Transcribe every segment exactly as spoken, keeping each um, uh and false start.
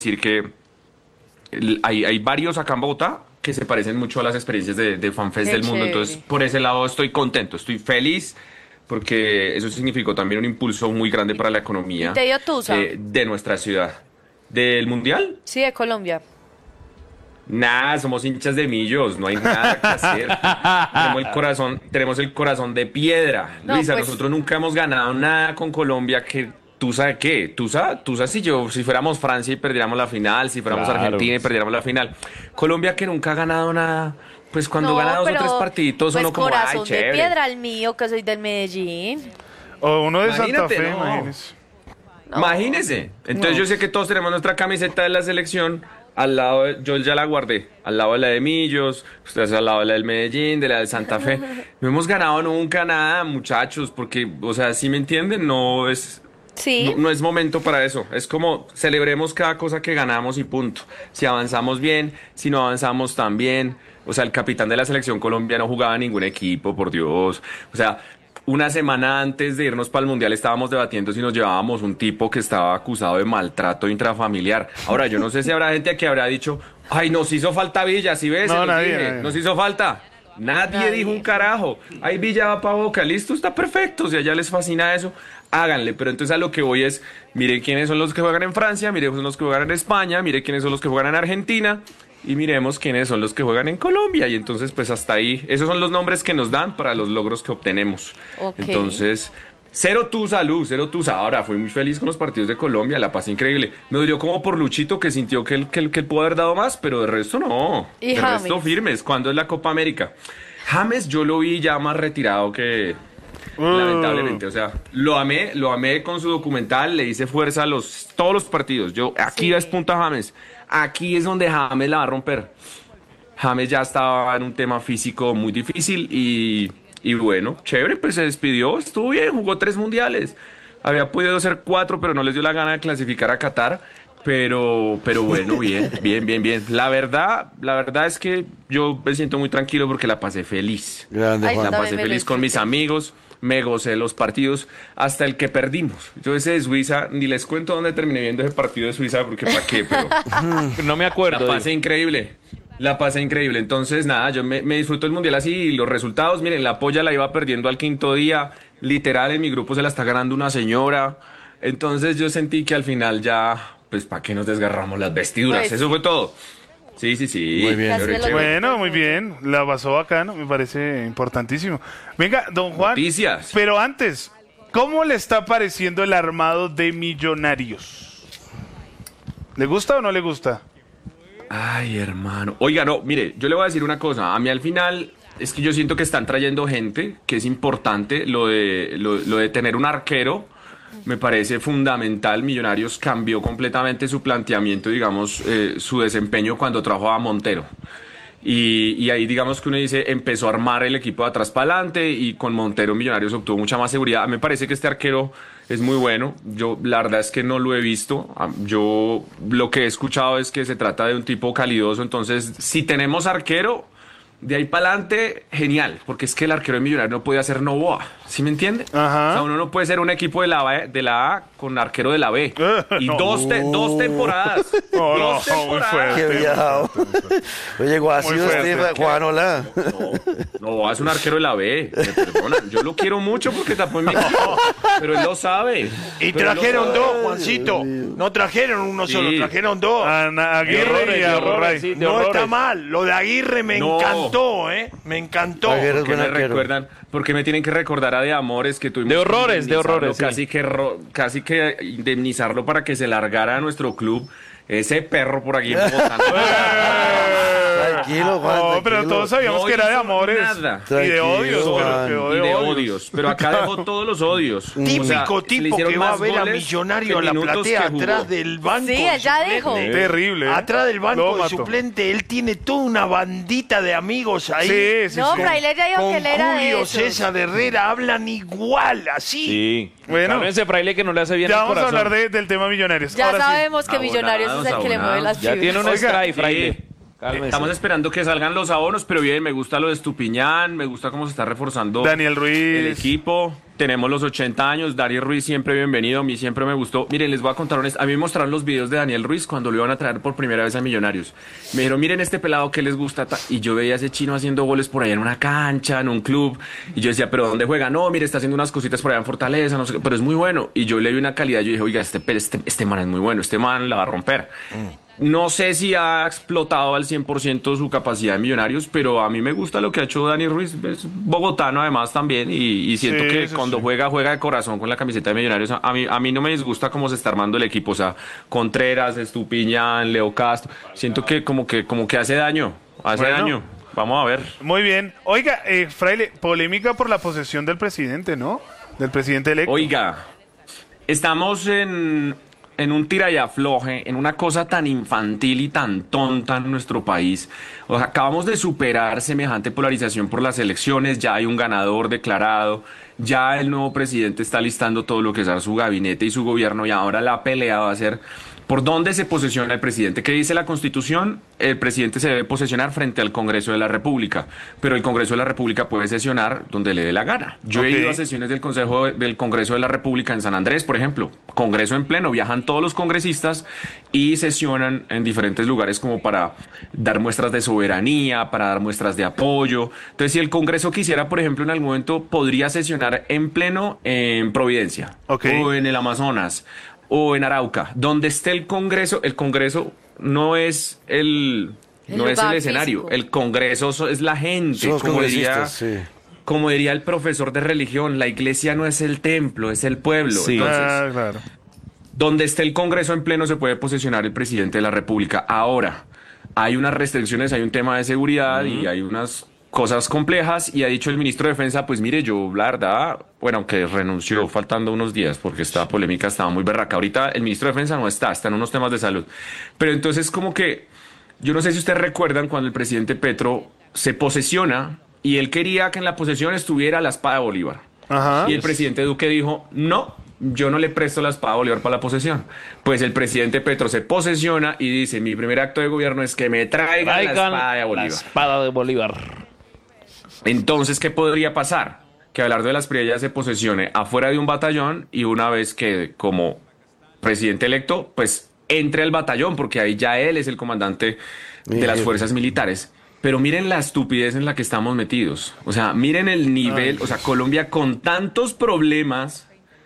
decir que el- hay, hay varios acá en Bogotá que se parecen mucho a las experiencias de, de FanFest Qué del mundo. chévere. Entonces, por ese lado estoy contento, estoy feliz porque eso significó también un impulso muy grande para la ¿Y economía te dio tusa? eh, de nuestra ciudad. ¿Del mundial? Sí, de Colombia. Nada, somos hinchas de millos, no hay nada que hacer. Tenemos el corazón, tenemos el corazón de piedra. No, Luisa, pues- nosotros nunca hemos ganado nada con Colombia que tú sabes qué, tú sabes, tú sabes si yo, si fuéramos Francia y perdiéramos la final, si fuéramos Claro. Argentina y perdiéramos la final. Colombia que nunca ha ganado nada, pues cuando No, gana dos o pero, tres partiditos pues uno como, ay, corazón de chévere. piedra el mío, que soy del Medellín. O uno de Santa Imagínate, Fe, no. imagínese. No. Imagínese. Entonces No. yo sé que todos tenemos nuestra camiseta de la selección. Al lado, de- yo ya la guardé, al lado de la de Millos, ustedes al lado de la del Medellín, de la del Santa Fe. No hemos ganado nunca nada, muchachos, porque, o sea, si me entienden, no es, Sí. no, no es momento para eso. Es como celebremos cada cosa que ganamos y punto. Si avanzamos bien, si no avanzamos tan bien. O sea, el capitán de la selección Colombia no jugaba en ningún equipo, por Dios. O sea, una semana antes de irnos para el Mundial estábamos debatiendo si nos llevábamos un tipo que estaba acusado de maltrato intrafamiliar. Ahora, yo no sé si habrá gente que habrá dicho, ay, nos hizo falta Villa, ¿sí ves? No, Se los nadie, dije, nadie. Nos hizo falta. Nadie, Nadie. dijo un carajo. Ahí Villa va para Boca, listo, está perfecto. Si a ella les fascina eso, háganle. Pero entonces a lo que voy es, mire quiénes son los que juegan en Francia, mire quiénes son los que juegan en España, mire quiénes son los que juegan en Argentina y miremos quiénes son los que juegan en Colombia. Y entonces, pues hasta ahí, esos son los nombres que nos dan para los logros que obtenemos. Ok. Entonces, cero tusa, Luz, cero tusa. Ahora, fui muy feliz con los partidos de Colombia, la pasé increíble. Me dolió como por Luchito, que sintió que él, que él, que él pudo haber dado más, pero de resto no. ¿Y de James? resto firmes. ¿Cuándo es la Copa América? James yo lo vi ya más retirado que... Uh. Lamentablemente, o sea, lo amé, lo amé con su documental, le hice fuerza a los, todos los partidos. Yo, aquí Sí. es punta James, aquí es donde James la va a romper. James ya estaba en un tema físico muy difícil y, y bueno, chévere, pues se despidió, estuvo bien, jugó tres mundiales. Había podido ser cuatro, pero no les dio la gana de clasificar a Qatar. Pero, pero bueno, bien, bien, bien, bien. La verdad, la verdad es que yo me siento muy tranquilo porque la pasé feliz. Grande, Ay, Juan. La también pasé me lo feliz con mis disfruté. amigos, me gocé los partidos, hasta el que perdimos. Yo ese de Suiza, ni les cuento dónde terminé viendo ese partido de Suiza, porque para qué, pero No me la acuerdo. pasé increíble. La pasé increíble. Entonces, nada, yo me, me disfruto el mundial así y los resultados, miren, la polla la iba perdiendo al quinto día. Literal, en mi grupo se la está ganando una señora. Entonces yo sentí que al final ya, pues, ¿para qué nos desgarramos las vestiduras? Pues, Eso fue todo. Sí, sí, sí. Muy bien. Chévere, Casi me lo chévere. Bueno, muy bien. La pasó bacano, me parece importantísimo. Venga, don Juan. Noticias. Pero antes, ¿cómo le está pareciendo el armado de Millonarios? ¿Le gusta o no le gusta? Ay, hermano. Oiga, no, mire, yo le voy a decir una cosa. A mí al final es que yo siento que están trayendo gente, que es importante lo de, lo, lo de tener un arquero. Me parece fundamental. Millonarios cambió completamente su planteamiento, digamos, eh, su desempeño cuando trajo a Montero. Y, y ahí digamos que uno dice, empezó a armar el equipo de atrás para adelante y con Montero Millonarios obtuvo mucha más seguridad. Me parece que este arquero es muy bueno. Yo la verdad es que no lo he visto. Ah, Yo lo que he escuchado es que se trata de un tipo calidoso. Entonces, si tenemos arquero, de ahí para adelante, genial. Porque es que el arquero de Millonarios no puede hacer Novoa. ¿Sí me entiende? Ajá. O sea, uno no puede ser un equipo de la, B- de la A con arquero de la B. Y No. dos, te- dos temporadas. No, no, dos muy temporadas. fuerte. Qué viajado. Oye, Guacio, Muy fuerte. Steve, Juan, hola. No, no, es un arquero de la B, me perdonan. Yo lo quiero mucho porque tapó en mi equipo, pero él lo sabe. Y Pero él lo trajeron sabe. dos, Juancito. No trajeron uno Sí. solo, trajeron dos. Ana Aguirre horrores, y de a horrores, Borray. sí. de No horrores. está mal. Lo de Aguirre me No. encantó, ¿eh? Me encantó. Aguirre es ¿Por qué buen me arquero. recuerdan? ¿Por qué me tienen que recordar a De Amores que tuvimos De que horrores, de indemnizarlo, horrores, sí. Casi que, ro- casi que indemnizarlo para que se largara a nuestro club. Ese perro por aquí en Bogotá. Tranquilo, Juan. No, pero tranquilo. todos sabíamos No que era de hizo amores. nada. Y de Tranquilo, odios, pero Juan. quedó Y de, de odios. odios. Pero acá dejó todos los odios. Típico O sea, se le tipo hicieron que va a más ver a goles Millonario a que la minutos platea que jugó. atrás del banco. Sí, de ella suplente. dijo. Terrible. ¿eh? Atrás del Lo banco de mató. suplente, él tiene toda una bandita de amigos ahí. Sí, sí, No, sí. Fraile ya dijo Con que él era de Julio esos. César Herrera hablan igual, así. Sí. Bueno. Cálmense, Fraile, que no le hace bien Ya el vamos a corazón. hablar de- del tema Millonarios. Ya Ahora sí. sabemos que Abonados, Millonarios es el que le mueve las Ya fibras. tiene un Oiga, strike, Sí. Fraile. Eh, Cálmese. Estamos esperando que salgan los abonos, pero bien, me gusta lo de Estupiñán, me gusta cómo se está reforzando Daniel Ruiz. el equipo. tenemos los ochenta años, Daniel Ruiz siempre bienvenido, a mí siempre me gustó. Miren, les voy a contar un... A mí me mostraron los videos de Daniel Ruiz cuando lo iban a traer por primera vez a Millonarios. Me dijeron, miren este pelado que les gusta. Y yo veía a ese chino haciendo goles por allá en una cancha, en un club. Y yo decía, ¿pero dónde juega? No, mire, está haciendo unas cositas por allá en Fortaleza, no sé qué, pero es muy bueno. Y yo le vi una calidad, yo dije, oiga, este, este, este man es muy bueno, este man la va a romper. Mm. No sé si ha explotado al cien por ciento su capacidad de Millonarios, pero a mí me gusta lo que ha hecho Dani Ruiz, es bogotano además también, y, y siento Sí, que eso cuando sí. juega, juega de corazón con la camiseta de Millonarios. A mí, a mí no me disgusta cómo se está armando el equipo, o sea, Contreras, Estupiñán, Leo Castro, siento que como que, como que hace daño, hace Bueno. daño. Vamos a ver. Muy bien. Oiga, eh, Fraile, polémica por la posesión del presidente, ¿no? Del presidente electo. Oiga, estamos en, en un tira y afloje, en una cosa tan infantil y tan tonta en nuestro país. O sea, acabamos de superar semejante polarización por las elecciones, ya hay un ganador declarado, ya el nuevo presidente está listando todo lo que será su gabinete y su gobierno, y ahora la pelea va a ser por dónde se posesiona el presidente. ¿Qué dice la Constitución? El presidente se debe posesionar frente al Congreso de la República, pero el Congreso de la República puede sesionar donde le dé la gana. Yo Ok. he ido a sesiones del Consejo de- del Congreso de la República en San Andrés, por ejemplo, Congreso en pleno, viajan todos los congresistas y sesionan en diferentes lugares como para dar muestras de soberanía, para dar muestras de apoyo. Entonces, si el Congreso quisiera, por ejemplo, en algún momento podría sesionar en pleno en Providencia Ok. o en el Amazonas o en Arauca, donde esté el Congreso. El Congreso no es el, El no es el lugar escenario, físico. el Congreso so- es la gente, Son los como diría, congresistas, sí. como diría el profesor de religión, la iglesia no es el templo, es el pueblo. Sí. Entonces, Ah, claro. donde esté el Congreso en pleno se puede posesionar el presidente de la República. Ahora, hay unas restricciones, hay un tema de seguridad y hay unas cosas complejas, y ha dicho el ministro de Defensa, pues mire, yo la verdad, bueno, aunque renunció faltando unos días porque esta polémica estaba muy berraca. Ahorita el ministro de Defensa no está, está en unos temas de salud. Pero entonces como que, yo no sé si ustedes recuerdan cuando el presidente Petro se posesiona y él quería que en la posesión estuviera la espada de Bolívar. Ajá. Y el presidente Duque dijo, no, yo no le presto la espada a Bolívar para la posesión. Pues el presidente Petro se posesiona y dice, mi primer acto de gobierno es que me traigan la Traigan espada de la Bolívar. espada de Bolívar. Entonces, ¿qué podría pasar? Que Abelardo de las Priellas se posesione afuera de un batallón y una vez que como presidente electo, pues entre al batallón, porque ahí ya él es el comandante de las Bien. fuerzas militares. Pero miren la estupidez en la que estamos metidos. O sea, miren el nivel, o sea, Colombia con tantos problemas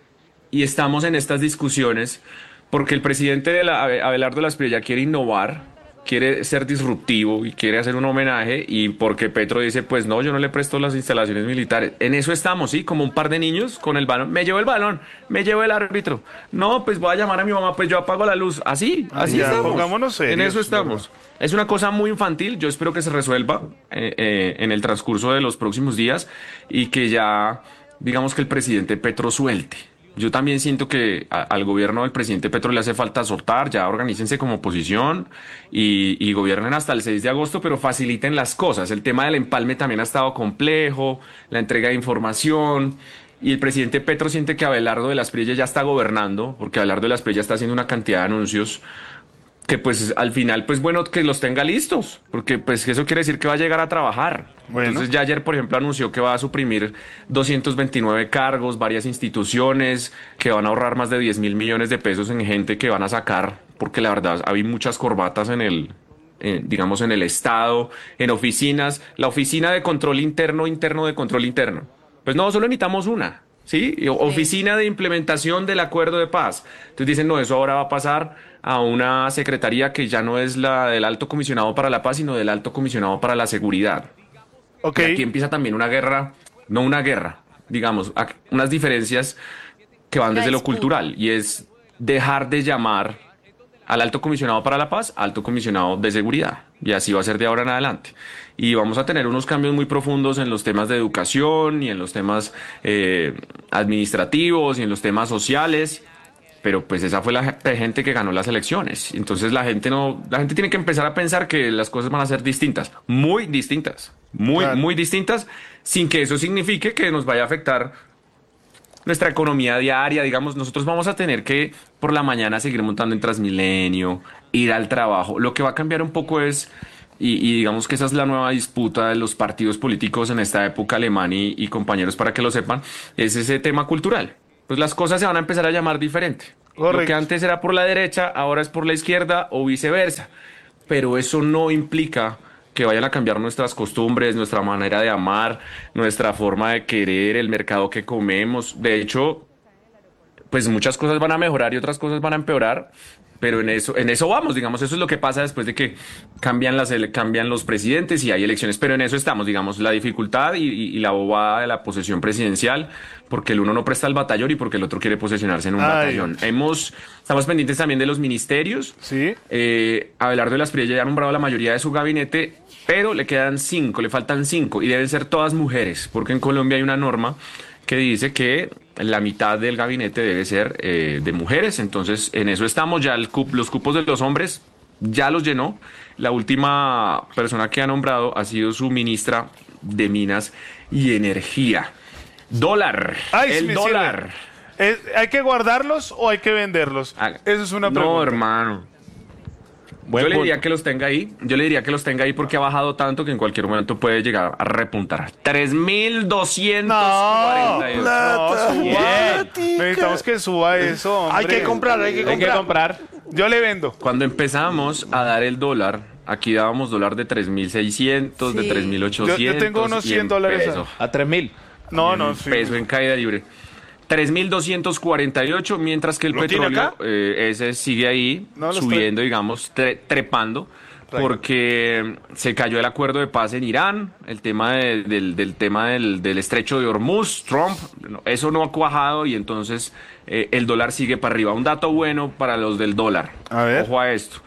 y estamos en estas discusiones porque el presidente de la Abe- Abelardo de las Priellas quiere innovar, quiere ser disruptivo y quiere hacer un homenaje, y porque Petro dice, pues no, yo no le presto las instalaciones militares. En eso estamos, ¿sí? Como un par de niños con el balón. Me llevo el balón, me llevo el árbitro. No, pues voy a llamar a mi mamá, pues yo apago la luz. Así, así Ya, estamos. pongámonos serios, en eso estamos. Es una cosa muy infantil, yo espero que se resuelva eh, eh, en el transcurso de los próximos días y que ya, digamos que el presidente Petro suelte. Yo también siento que a- al gobierno del presidente Petro le hace falta soltar, ya organícense como oposición y, y gobiernen hasta el seis de agosto, pero faciliten las cosas. El tema del empalme también ha estado complejo, la entrega de información, y el presidente Petro siente que Abelardo de las Priellas ya está gobernando, porque Abelardo de las Priellas está haciendo una cantidad de anuncios que pues al final, pues bueno, que los tenga listos, porque pues eso quiere decir que va a llegar a trabajar. Bueno. Entonces ya ayer, por ejemplo, anunció que va a suprimir doscientos veintinueve cargos, varias instituciones, que van a ahorrar más de diez mil millones de pesos en gente que van a sacar, porque la verdad, hay muchas corbatas en el, eh, digamos, en el Estado, en oficinas, la oficina de control interno, interno de control interno. Pues no, solo necesitamos una. ¿Sí? Y Oficina de Implementación del Acuerdo de Paz. Entonces dicen, no, eso ahora va a pasar a una secretaría que ya no es la del Alto Comisionado para la Paz, sino del Alto Comisionado para la Seguridad. Ok. Y aquí empieza también una guerra, no una guerra, digamos, ac- unas diferencias que van Una desde lo disputa. cultural, y es dejar de llamar al Alto Comisionado para la Paz, Alto Comisionado de Seguridad. Y así va a ser de ahora en adelante. Y vamos a tener unos cambios muy profundos en los temas de educación y en los temas eh, administrativos y en los temas sociales. Pero pues esa fue la ge- gente que ganó las elecciones. Entonces la gente no, la gente tiene que empezar a pensar que las cosas van a ser distintas, muy distintas, muy, Claro. muy distintas, sin que eso signifique que nos vaya a afectar nuestra economía diaria. Digamos, nosotros vamos a tener que por la mañana seguir montando en Transmilenio, ir al trabajo. Lo que va a cambiar un poco es y, y digamos que esa es la nueva disputa de los partidos políticos en esta época, Alemán y, y compañeros, para que lo sepan, es ese tema cultural. Pues las cosas se van a empezar a llamar diferente. Correcto. Lo que antes era por la derecha, ahora es por la izquierda o viceversa. Pero eso no implica que vayan a cambiar nuestras costumbres, nuestra manera de amar, nuestra forma de querer, el mercado que comemos. De hecho, pues muchas cosas van a mejorar y otras cosas van a empeorar, pero en eso, en eso vamos, digamos, eso es lo que pasa después de que cambian las ele- cambian los presidentes y hay elecciones, pero en eso estamos, digamos, la dificultad y, y, y la bobada de la posesión presidencial, porque el uno no presta el batallón y porque el otro quiere posesionarse en un Ay. batallón. Hemos, estamos pendientes también de los ministerios. Sí. Eh, Abelardo de las Espriella ya ha nombrado la mayoría de su gabinete, pero le quedan cinco, le faltan cinco y deben ser todas mujeres, porque en Colombia hay una norma que dice que la mitad del gabinete debe ser eh, de mujeres, entonces en eso estamos, ya el cup, los cupos de los hombres ya los llenó, la última persona que ha nombrado ha sido su ministra de Minas y Energía. Dólar, Ay, sí el me dólar. sirve. ¿Es- ¿Hay que guardarlos o hay que venderlos? Ah, Esa es una no, pregunta. hermano. Buen Yo le punto. diría que los tenga ahí. Yo le diría que los tenga ahí porque ha bajado tanto que en cualquier momento puede llegar a repuntar. tres mil doscientos cuarenta y dos. Plata. No, suba. Platica. Necesitamos que suba eso, hombre. Hay que comprar, hay que Hay que comprar. comprar. Yo le vendo. Cuando empezamos a dar el dólar, aquí dábamos dólar de tres mil seiscientos, de Sí. tres mil ochocientos. Yo- yo tengo unos y en cien dólares peso. A tres mil. No, no, En sí. peso en caída libre. tres mil doscientos cuarenta y ocho, mientras que el ¿Lo tiene petróleo, acá? eh, ese sigue ahí, No, lo subiendo, digamos, tre- trepando, porque se cayó el acuerdo de paz en Irán, el tema de- del, del tema del, del estrecho de Hormuz, Trump, no, eso no ha cuajado y entonces eh, el dólar sigue para arriba. Un dato bueno para los del dólar. A ver. Ojo a esto.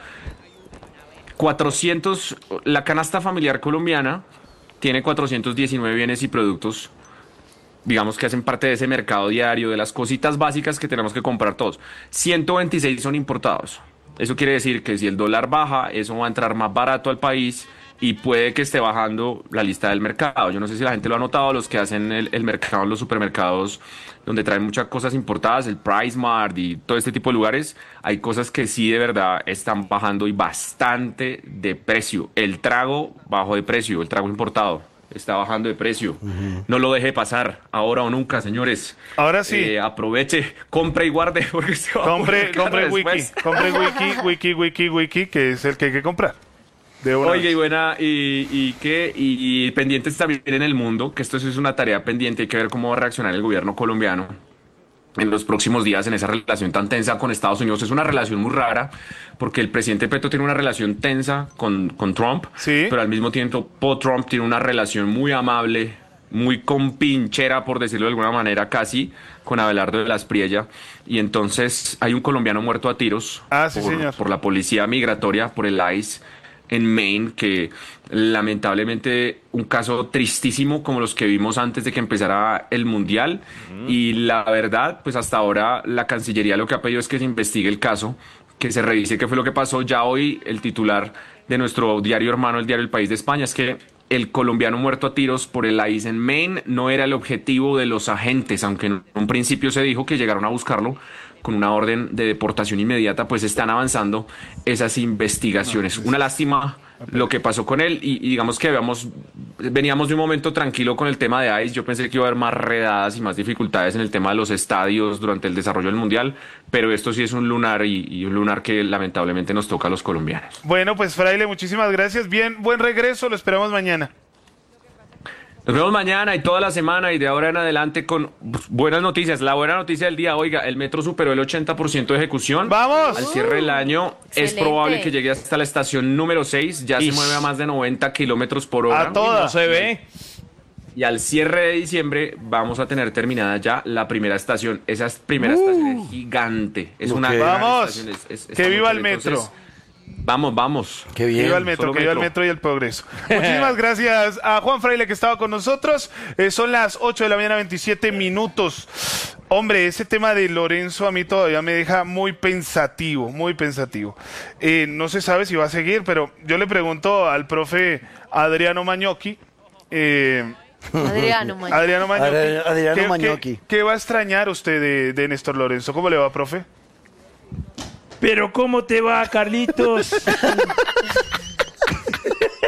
cuatrocientos, la canasta familiar colombiana tiene cuatrocientos diecinueve bienes y productos, digamos que hacen parte de ese mercado diario, de las cositas básicas que tenemos que comprar todos. ciento veintiséis son importados. Eso quiere decir que si el dólar baja, eso va a entrar más barato al país y puede que esté bajando la lista del mercado. Yo no sé si la gente lo ha notado, los que hacen el, el mercado en los supermercados donde traen muchas cosas importadas, el Price Mart y todo este tipo de lugares, hay cosas que sí de verdad están bajando y bastante de precio. El trago bajó de precio, el trago importado está bajando de precio. No lo deje pasar, ahora o nunca, señores. Ahora sí. Eh, aproveche, compre y guarde porque se va a Compre, poner cara compre Wiki, después. compre Wiki, Wiki, Wiki, Wiki, que es el que hay que comprar. De una Oiga, y vez. buena, y, y qué, y, y pendientes también en el mundo, que esto sí es una tarea pendiente, hay que ver cómo va a reaccionar el gobierno colombiano en los próximos días en esa relación tan tensa con Estados Unidos. Es una relación muy rara, porque el presidente Petro tiene una relación tensa con, con Trump, Sí. pero al mismo tiempo Paul Trump tiene una relación muy amable, muy compinchera, por decirlo de alguna manera, casi, con Abelardo de la Espriella. Y entonces hay un colombiano muerto a tiros Ah, sí, por, señor. por la policía migratoria, por el ICE en Maine, que lamentablemente un caso tristísimo como los que vimos antes de que empezara el Mundial. Y la verdad, pues hasta ahora la Cancillería lo que ha pedido es que se investigue el caso, que se revise qué fue lo que pasó. Ya hoy el titular de nuestro diario hermano, el diario El País de España, es que el colombiano muerto a tiros por el ICE en Maine no era el objetivo de los agentes, aunque en un principio se dijo que llegaron a buscarlo con una orden de deportación inmediata. Pues están avanzando esas investigaciones. Una lástima lo que pasó con él y, y digamos que habíamos, veníamos de un momento tranquilo con el tema de ICE. Yo pensé que iba a haber más redadas y más dificultades en el tema de los estadios durante el desarrollo del Mundial, pero esto sí es un lunar y, y un lunar que lamentablemente nos toca a los colombianos. Bueno, pues Fraile, muchísimas gracias. Bien, buen regreso, lo esperamos mañana. Nos vemos mañana y toda la semana y de ahora en adelante con buenas noticias. La buena noticia del día, oiga, el metro superó el ochenta por ciento de ejecución. ¡Vamos! Al cierre del año es Excelente. probable que llegue hasta la estación número seis. Ya se Ish. mueve a más de noventa kilómetros por hora. A toda. No se ve. Y al cierre de diciembre vamos a tener terminada ya la primera estación. Esa primera estación es gigante. Es una Ok. gran ¡Vamos! estación. es- es- Que está muy viva el chévere. metro. Entonces, vamos, vamos. Qué Que bien. viva el metro, solo que viva el metro. metro y el progreso. Muchísimas gracias a Juan Fraile que estaba con nosotros. Eh, son las ocho de la mañana, veintisiete minutos. Hombre, ese tema de Lorenzo a mí todavía me deja muy pensativo, muy pensativo. Eh, no se sabe si va a seguir, pero yo le pregunto al profe Adriano Mañocchi. Eh, Adriano, man. Adriano Mañocchi. Adri- Adriano ¿qué- qué- Mañocchi. ¿Qué va a extrañar usted de, de Néstor Lorenzo? ¿Cómo le va, profe? Pero ¿cómo te va, Carlitos?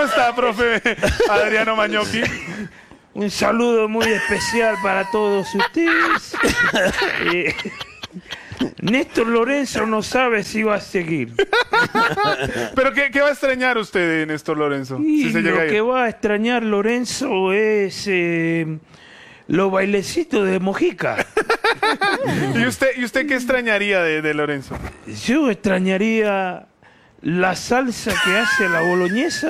está, profe Adriano Mañocchi? Un saludo muy especial para todos ustedes. Eh, Néstor Lorenzo no sabe si va a seguir. ¿Pero qué, qué va a extrañar usted de Néstor Lorenzo? Y si se llega lo a ir? que va a extrañar Lorenzo es eh, los bailecitos de Mojica. ¿Y usted, ¿Y usted qué extrañaría de, de Lorenzo? Yo extrañaría la salsa que hace la boloñesa.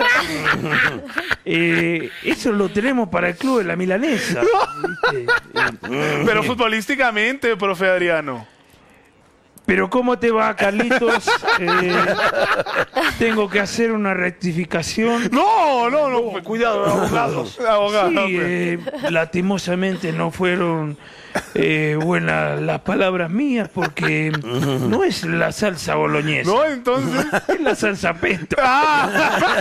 Eh, eso lo tenemos para el club de la milanesa. ¿Viste? Pero futbolísticamente, profe Adriano. Pero ¿cómo te va, Carlitos? Eh, tengo que hacer una rectificación. No, no, no. Cuidado, abogados. Abogado, Sí, hombre. eh, lastimosamente no fueron eh, buenas las palabras mías porque no es la salsa boloñesa, No, entonces. es la salsa pesto. ¡Ah!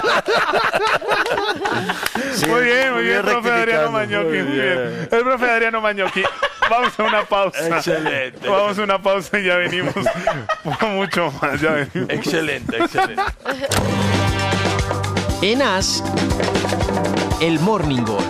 Sí, Muy bien, muy bien, profe Adriano rectificando. Mañocchi. Muy bien. El profe Adriano Mañocchi. Vamos a una pausa. Excelente. Vamos a una pausa y ya venimos. Mucho más, ya venimos. Excelente, excelente. En As, el Morning Gol.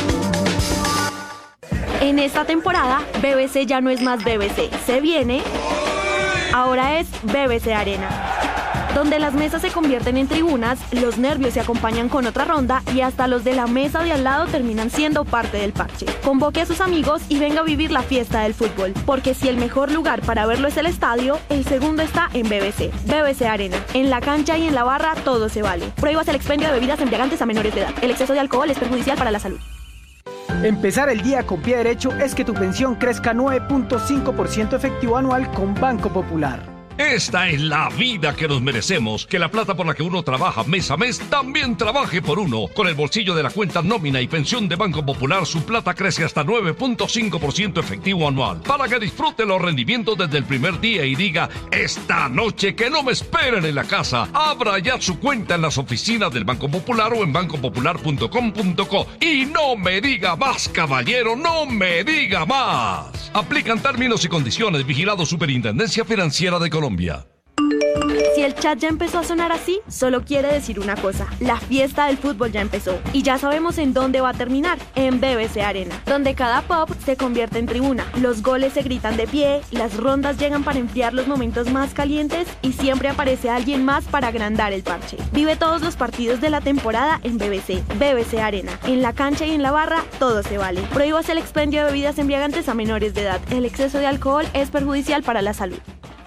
En esta temporada, B B C ya no es más B B C. Se viene, ahora es B B C Arena, donde las mesas se convierten en tribunas, los nervios se acompañan con otra ronda y hasta los de la mesa de al lado terminan siendo parte del parche. Convoque a sus amigos y venga a vivir la fiesta del fútbol, porque si el mejor lugar para verlo es el estadio, el segundo está en B B C. B B C Arena. En la cancha y en la barra todo se vale. Prohíbas el expendio de bebidas embriagantes a menores de edad. El exceso de alcohol es perjudicial para la salud. Empezar el día con pie derecho es que tu pensión crezca nueve punto cinco por ciento efectivo anual con Banco Popular. Esta es la vida que nos merecemos. Que la plata por la que uno trabaja mes a mes también trabaje por uno. Con el bolsillo de la cuenta nómina y pensión de Banco Popular, su plata crece hasta nueve punto cinco por ciento efectivo anual. Para que disfrute los rendimientos desde el primer día y diga, esta noche que no me esperen en la casa. Abra ya su cuenta en las oficinas del Banco Popular o en banco popular punto com punto co. Y no me diga más, caballero, no me diga más. Aplican términos y condiciones. Vigilado Superintendencia Financiera de Colombia. Si el chat ya empezó a sonar así, solo quiere decir una cosa: la fiesta del fútbol ya empezó. Y ya sabemos en dónde va a terminar, en B B C Arena, donde cada pop se convierte en tribuna, los goles se gritan de pie, las rondas llegan para enfriar los momentos más calientes y siempre aparece alguien más para agrandar el parche. Vive todos los partidos de la temporada en B B C. B B C Arena. En la cancha y en la barra, todo se vale. Prohíbas el expendio de bebidas embriagantes a menores de edad. El exceso de alcohol es perjudicial para la salud.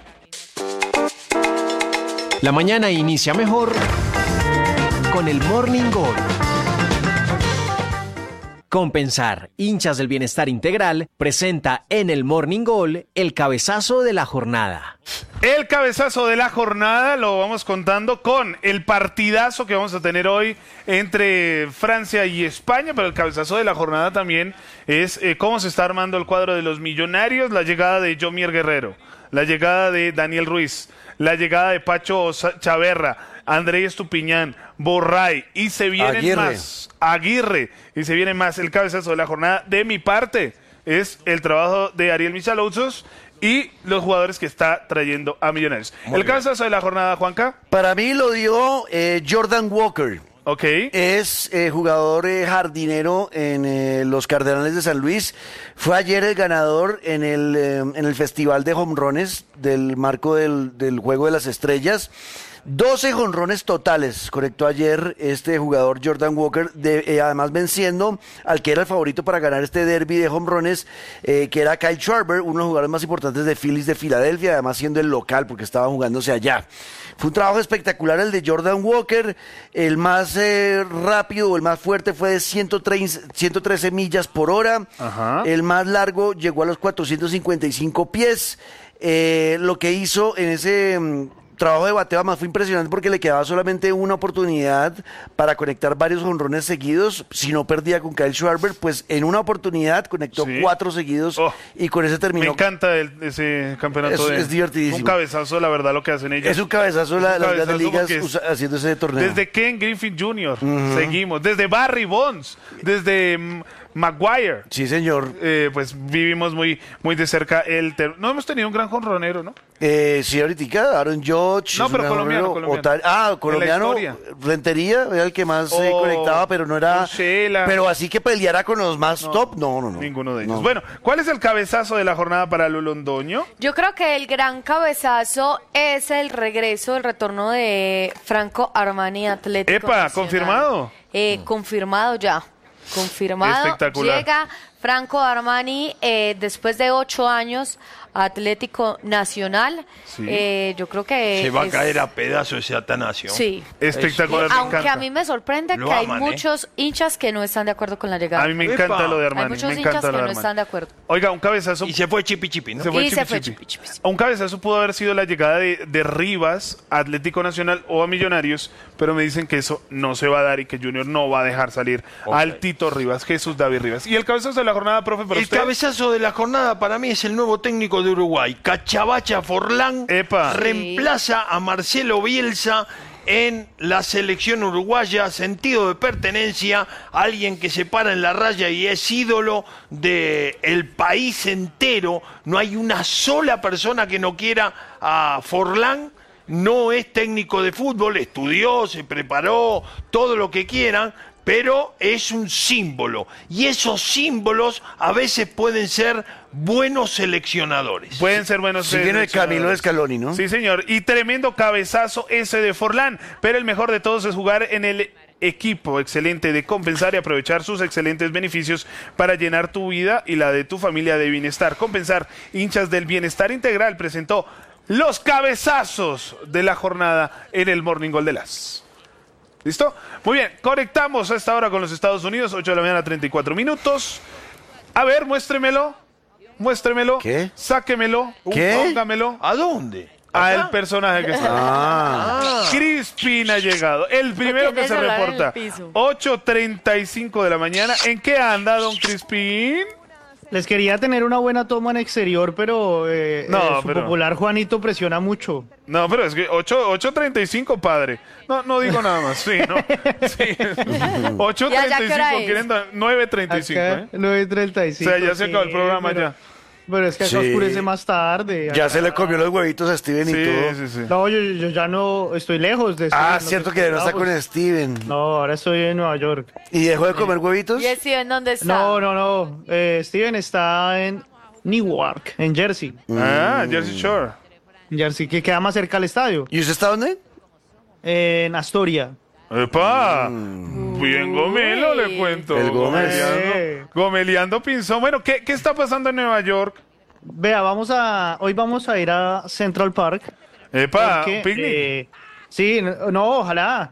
La mañana inicia mejor con el Morning Gol. Compensar, hinchas del bienestar integral, presenta en el Morning Gol el cabezazo de la jornada. El cabezazo de la jornada lo vamos contando con el partidazo que vamos a tener hoy entre Francia y España, pero el cabezazo de la jornada también es eh, cómo se está armando el cuadro de los millonarios, la llegada de Yomier Guerrero, la llegada de Daniel Ruiz, la llegada de Pacho Chaverra, André Estupiñán, Borray, y se vienen Aguirre. más. Aguirre, y se viene más. El cabezazo de la jornada, de mi parte, es el trabajo de Ariel Michalouzos y los jugadores que está trayendo a Millonarios. Muy el bien. cabezazo de la jornada, Juanca. Para mí lo dio eh, Jordan Walker. Ok. Es eh, jugador eh, jardinero en eh, los Cardenales de San Luis. Fue ayer el ganador en el, eh, en el Festival de Jonrones del marco del, del Juego de las Estrellas. doce jonrones totales conectó ayer este jugador Jordan Walker, de, eh, además venciendo al que era el favorito para ganar este derby de jonrones, eh, que era Kyle Schwarber, uno de los jugadores más importantes de Phillies de Filadelfia, además siendo el local porque estaba jugándose allá. Fue un trabajo espectacular el de Jordan Walker. El más eh, rápido o el más fuerte fue de ciento trece millas por hora. Ajá. El más largo llegó a los cuatrocientos cincuenta y cinco pies. Eh, lo que hizo en ese mm, trabajo de bateo además fue impresionante porque le quedaba solamente una oportunidad para conectar varios jonrones seguidos. Si no perdía con Kyle Schwarber, pues en una oportunidad conectó Sí. cuatro seguidos Oh, y con ese terminó. Me encanta el- ese campeonato. Es- de, es divertidísimo. Un cabezazo, la verdad, lo que hacen ellos. Es un cabezazo la- Es un las grandes cabezazo ligas porque es- usa- haciendo ese torneo. Desde Ken Griffin junior Seguimos. Desde Barry Bonds. Desde mm, Maguire. Sí, señor. Eh, pues vivimos muy, muy de cerca el... Ter... No hemos tenido un gran jonronero, ¿no? Eh, sí, ahorita, Aaron Judge. No, es pero un colombiano, jonronero. colombiano. Otari- ah, En la colombiano. historia. Rentería era el que más se O- conectaba, pero no era... Ursela. Pero así que peleara con los más No, top, no, no, no. Ninguno de ellos. No. Bueno, ¿cuál es el cabezazo de la jornada para Lu Londoño? Yo creo que el gran cabezazo es el regreso, el retorno de Franco Armani Atlético Epa, Nacional. ¿confirmado? Eh, confirmado ya. Confirmado. Espectacular. Llega Franco Armani eh, después de ocho años a Atlético Nacional. Sí. Eh, yo creo que Se va a es- caer a pedazos ese Atanasio. Sí. Espectacular, me Aunque encanta. a mí me sorprende Lo que hay aman, ¿eh? muchos hinchas que no están de acuerdo con la llegada. A mí me Epa. encanta lo de Hay Armani. muchos Me hinchas encanta que lo de no Armani. están de acuerdo. Oiga, un cabezazo. Y se fue chipi chipi, ¿no? Se fue Y chipi se fue chipi. chipi chipi. Un cabezazo pudo haber sido la llegada de, de Rivas a Atlético Nacional o a Millonarios, pero me dicen que eso no se va a dar y que Junior no va a dejar salir Ok. al Tito Rivas, Jesús David Rivas. Y el cabezazo de la jornada, profe, para El usted. cabezazo de la jornada para mí es el nuevo técnico de Uruguay. Cachabacha Forlán Epa. reemplaza a Marcelo Bielsa en la selección uruguaya, sentido de pertenencia, alguien que se para en la raya y es ídolo del país entero. No hay una sola persona que no quiera a Forlán. No es técnico de fútbol, estudió, se preparó, todo lo que quieran, pero es un símbolo. Y esos símbolos a veces pueden ser buenos seleccionadores. Pueden ser buenos. Sigue en el camino de seleccionadores. Scaloni, ¿no? Sí, señor. Y tremendo cabezazo ese de Forlán. Pero el mejor de todos es jugar en el equipo excelente de compensar y aprovechar sus excelentes beneficios para llenar tu vida y la de tu familia de bienestar. Compensar, hinchas del bienestar integral, presentó los cabezazos de la jornada en el Morning Gol de las. ¿Listo? Muy bien, conectamos a esta hora con los Estados Unidos, ocho de la mañana, treinta y cuatro minutos. A ver, muéstremelo. Muéstremelo. ¿Qué? Sáquemelo. ¿Qué? Póngamelo. ¿A dónde? Al personaje que está. Ah. Crispin ha llegado. El primero tiene que se el celular en el reporta. piso. ocho treinta y cinco de la mañana. ¿En qué anda, don Crispin? Les quería tener una buena toma en exterior, pero, eh, No, eh, su pero- popular Juanito presiona mucho. No, pero es que ocho treinta y cinco, padre. No, no digo nada más. Sí, no. Sí. ocho ¿Y allá treinta y qué hora cinco, es? quieren dar nueve treinta y cinco, Acá, ¿eh? nueve treinta y O cinco. sea, ya se acabó el sí, programa pero- ya. Pero es que acá Sí. oscurece más tarde. Ya acá- se le comió los huevitos a Steven y Sí, todo. sí, sí. No, yo, yo ya no estoy lejos de Ah, no cierto sé- que no está con pues, Steven. No, ahora estoy en Nueva York. ¿Y dejó de comer huevitos? ¿Y Steven dónde está? No, no, no. Eh, Steven está en Newark, en Jersey. Ah, Jersey Shore. Jersey, que queda más cerca al estadio. ¿Y usted está dónde? En Astoria. ¡Epa! Bien Gomelo, le cuento. El Gómez. Gomeleando, Gomeleando Pinzón. Bueno, ¿qué, ¿qué está pasando en Nueva York? Vea, vamos a, hoy vamos a ir a Central Park. ¡Epa! porque, ¿Un picnic? eh, sí, no, no, ojalá.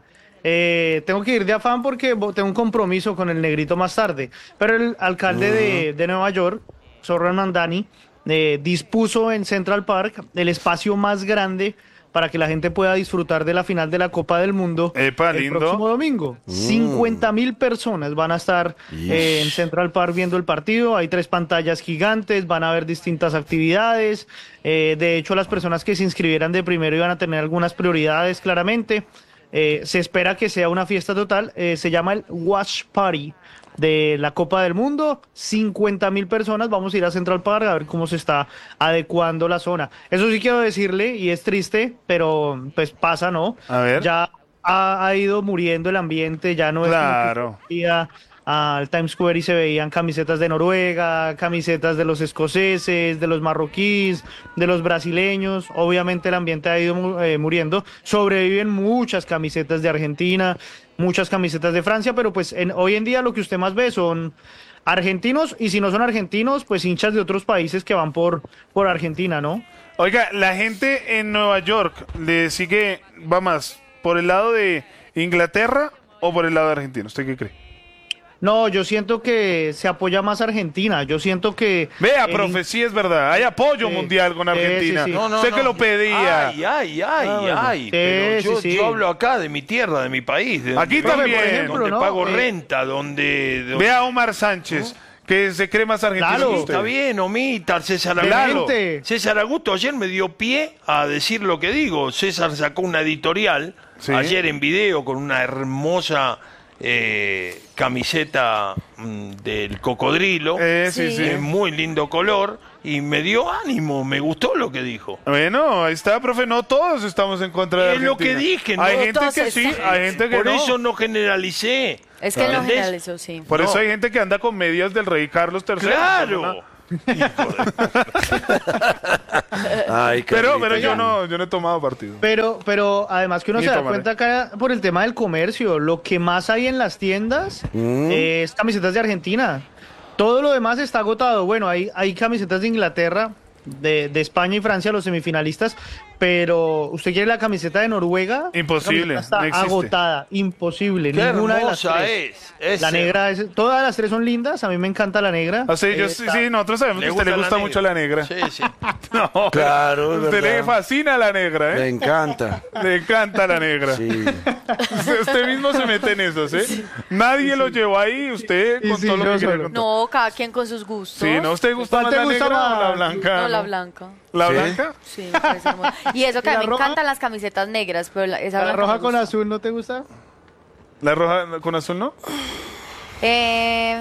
Eh, tengo que ir de afán porque bo- tengo un compromiso con el negrito más tarde. Pero el alcalde de, de Nueva York, Zoran Mandani, eh, dispuso en Central Park el espacio más grande para que la gente pueda disfrutar de la final de la Copa del Mundo Epa, el lindo. próximo domingo. cincuenta mil personas van a estar eh, en Central Park viendo el partido. Hay tres pantallas gigantes, van a haber distintas actividades. Eh, de hecho, las personas que se inscribieran de primero iban a tener algunas prioridades claramente. Eh, se espera que sea una fiesta total. Eh, se llama el Watch Party de la Copa del Mundo. cincuenta mil personas. Vamos a ir a Central Park a ver cómo se está adecuando la zona. Eso sí quiero decirle, y es triste, pero pues pasa, ¿no? A ver. Ya ha, ha ido muriendo el ambiente, ya no Claro. es como que iba al Times Square y se veían camisetas de Noruega, camisetas de los escoceses, de los marroquíes, de los brasileños. Obviamente el ambiente ha ido eh, muriendo. Sobreviven muchas camisetas de Argentina, muchas camisetas de Francia, pero pues en, hoy en día lo que usted más ve son argentinos, y si no son argentinos, pues hinchas de otros países que van por, por Argentina, ¿no? Oiga, la gente en Nueva York le sigue, va más, ¿por el lado de Inglaterra o por el lado de Argentina? ¿Usted qué cree? No, yo siento que se apoya más a Argentina. Yo siento que... Vea, en- profe, sí es verdad. Hay apoyo Sí. mundial con Sí, Argentina. sí, sí. No, no, Usted no. que lo pedía. Ay, ay, ay, Ah, bueno. ay. Sí, Pero yo, sí, sí. yo hablo acá de mi tierra, de mi país. De Aquí donde- también. Donde ejemplo, ¿no? pago Eh, renta, donde... donde- Vea a Omar Sánchez, que se cree más argentino Claro. que Sí, usted. está bien, Omita, César Claro. Augusto. César Augusto ayer me dio pie a decir lo que digo. César sacó una editorial Sí. ayer en video con una hermosa eh, camiseta mm, del cocodrilo, Eh, sí, sí. eh, muy lindo color, y me dio ánimo, me gustó lo que dijo. Bueno, ahí está, profe, no todos estamos en contra de Es lo que Argentina. dije, ¿no? Hay gente todos que sí, están. hay gente que Por no. eso no generalicé. Es que no ¿Entendés? generalizó, sí. Por eso No. hay gente que anda con medias del rey Carlos tercero. ¡Claro! Ay, Pero, Carlito, pero yo ya. no, yo no he tomado partido. Pero, pero además que uno Ni se da tomaré. cuenta acá por el tema del comercio, lo que más hay en las tiendas Mm. eh, es camisetas de Argentina. Todo lo demás está agotado. Bueno, hay, hay camisetas de Inglaterra, de, de España y Francia, los semifinalistas, pero usted quiere la camiseta de Noruega. Imposible, La camiseta no está existe. agotada, imposible. Qué ninguna de las hermosa tres. es. La ese. negra, es, todas las tres son lindas. A mí me encanta la negra. O sea, yo Eh, sí, está- sí, nosotros sabemos Le que a usted le gusta gusta la mucho negra. la negra. Sí, sí. No, pero Claro, a es usted le verdad. fascina la negra, Me ¿eh? encanta. Le encanta la negra. Sí. Usted, usted mismo se mete en eso, ¿sí? Nadie lo llevó ahí, usted Sí, con sí, todo lo yo que quiere solo. contar. No, cada quien con sus gustos. Sí, ¿no? ¿Usted gusta ¿Cuál más te la gusta negra o la más? blanca? No, la blanca. ¿La ¿Sí? blanca? Sí, me parece hermosa. Y eso que a ¿Y mí la me roja? encantan las camisetas negras, pero la, esa ¿La blanca roja me con gusta. azul no te gusta? ¿La roja con azul no? Eh,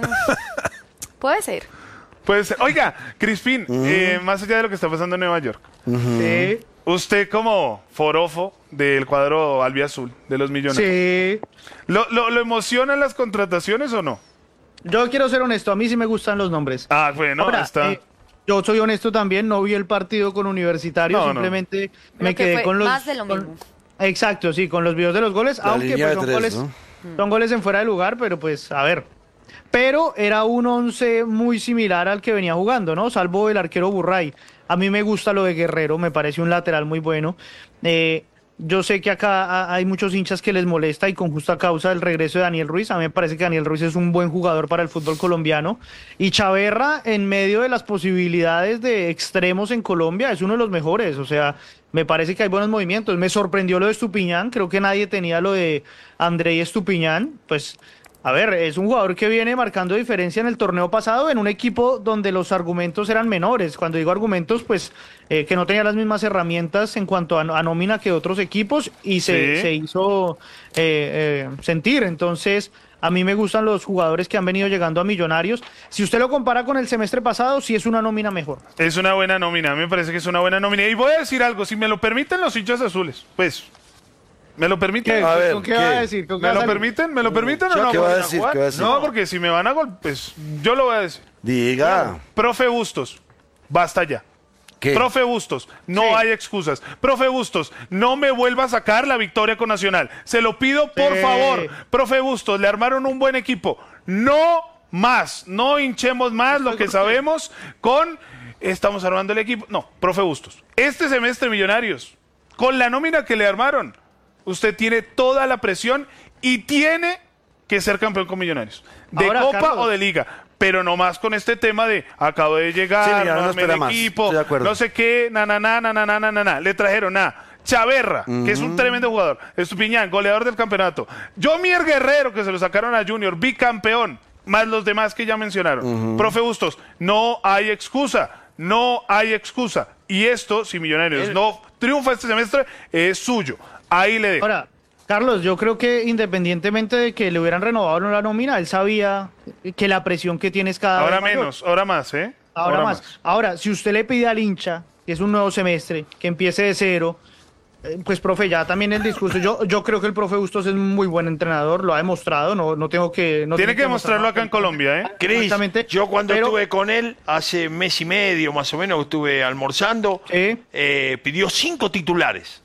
puede ser. Puede ser. Oiga, Crispín, eh, más allá de lo que está pasando en Nueva York, Sí. usted como forofo del cuadro albiazul de los millonarios, Sí. ¿lo, lo, lo emocionan las contrataciones o no? Yo quiero ser honesto, a mí sí me gustan los nombres. Ah, bueno, Ahora, está. eh, yo soy honesto también, no vi el partido con Universitario, No, no. simplemente Creo me que quedé fue con los... más de lo con- mismo. Exacto, sí, con los videos de los goles, La aunque línea pues, de son, tres, goles, ¿no? son goles en fuera de lugar, pero pues, a ver. Pero era un once muy similar al que venía jugando, ¿no? Salvo el arquero Burray. A mí me gusta lo de Guerrero, me parece un lateral muy bueno. Eh, yo sé que acá ha- hay muchos hinchas que les molesta y con justa causa el regreso de Daniel Ruiz. A mí me parece que Daniel Ruiz es un buen jugador para el fútbol colombiano. Y Chaverra, en medio de las posibilidades de extremos en Colombia, es uno de los mejores. O sea, me parece que hay buenos movimientos. Me sorprendió lo de Estupiñán. Creo que nadie tenía lo de Andrei Estupiñán. Pues, a ver, es un jugador que viene marcando diferencia en el torneo pasado en un equipo donde los argumentos eran menores. Cuando digo argumentos, pues eh, que no tenía las mismas herramientas en cuanto a, a nómina que otros equipos y se, Sí. se hizo eh, eh, sentir. Entonces, a mí me gustan los jugadores que han venido llegando a Millonarios. Si usted lo compara con el semestre pasado, sí es una nómina mejor. Es una buena nómina, a mí me parece que es una buena nómina. Y voy a decir algo, si me lo permiten los hinchas azules, pues, ¿me lo permiten? A ver, ¿Con qué, ¿qué? va a decir? ¿Con qué ¿Me va a lo salir? permiten? ¿Me lo permiten o no? ¿Qué va a Porque- decir? ¿Qué va a decir? No, porque si me van a golpear, pues yo lo voy a decir. Diga. Profe Bustos, basta ya. ¿Qué? Profe Bustos, no Sí. hay excusas. Profe Bustos, no me vuelva a sacar la victoria con Nacional. Se lo pido por Sí. favor. Profe Bustos, le armaron un buen equipo. No más, no hinchemos más lo que sabemos con estamos armando el equipo. No, profe Bustos. Este semestre Millonarios, con la nómina que le armaron, usted tiene toda la presión y tiene que ser campeón con Millonarios. De Ahora, Copa Carlos. o de Liga. Pero no más con este tema de acabo de llegar, Sí, mira, no no armé espera el más. equipo, Estoy de acuerdo. no sé qué, na, na, na, na, na, na, na, na, na. Le trajeron a Chaverra, que es un tremendo jugador, Estupiñán, goleador del campeonato, Jomier Guerrero, que se lo sacaron a Junior, bicampeón, más los demás que ya mencionaron. Profe Bustos, no hay excusa, no hay excusa. Y esto, si Millonarios El- no triunfa este semestre, es suyo. Ahí le dejo. Ahora, Carlos, yo creo que independientemente de que le hubieran renovado o no la nómina, él sabía que la presión que tiene es cada Ahora vez mayor. menos, ahora más, ¿eh? Ahora, más. Ahora, si usted le pide al hincha, que es un nuevo semestre, que empiece de cero, eh, pues, profe, ya también el discurso. Yo, yo creo que el profe Bustos es un muy buen entrenador, lo ha demostrado, no, no tengo que... No Tiene tengo que demostrarlo acá en Colombia, ¿eh? Cris, Exactamente. yo cuando Pero- estuve con él, hace mes y medio más o menos, que estuve almorzando, Sí. eh, pidió cinco titulares.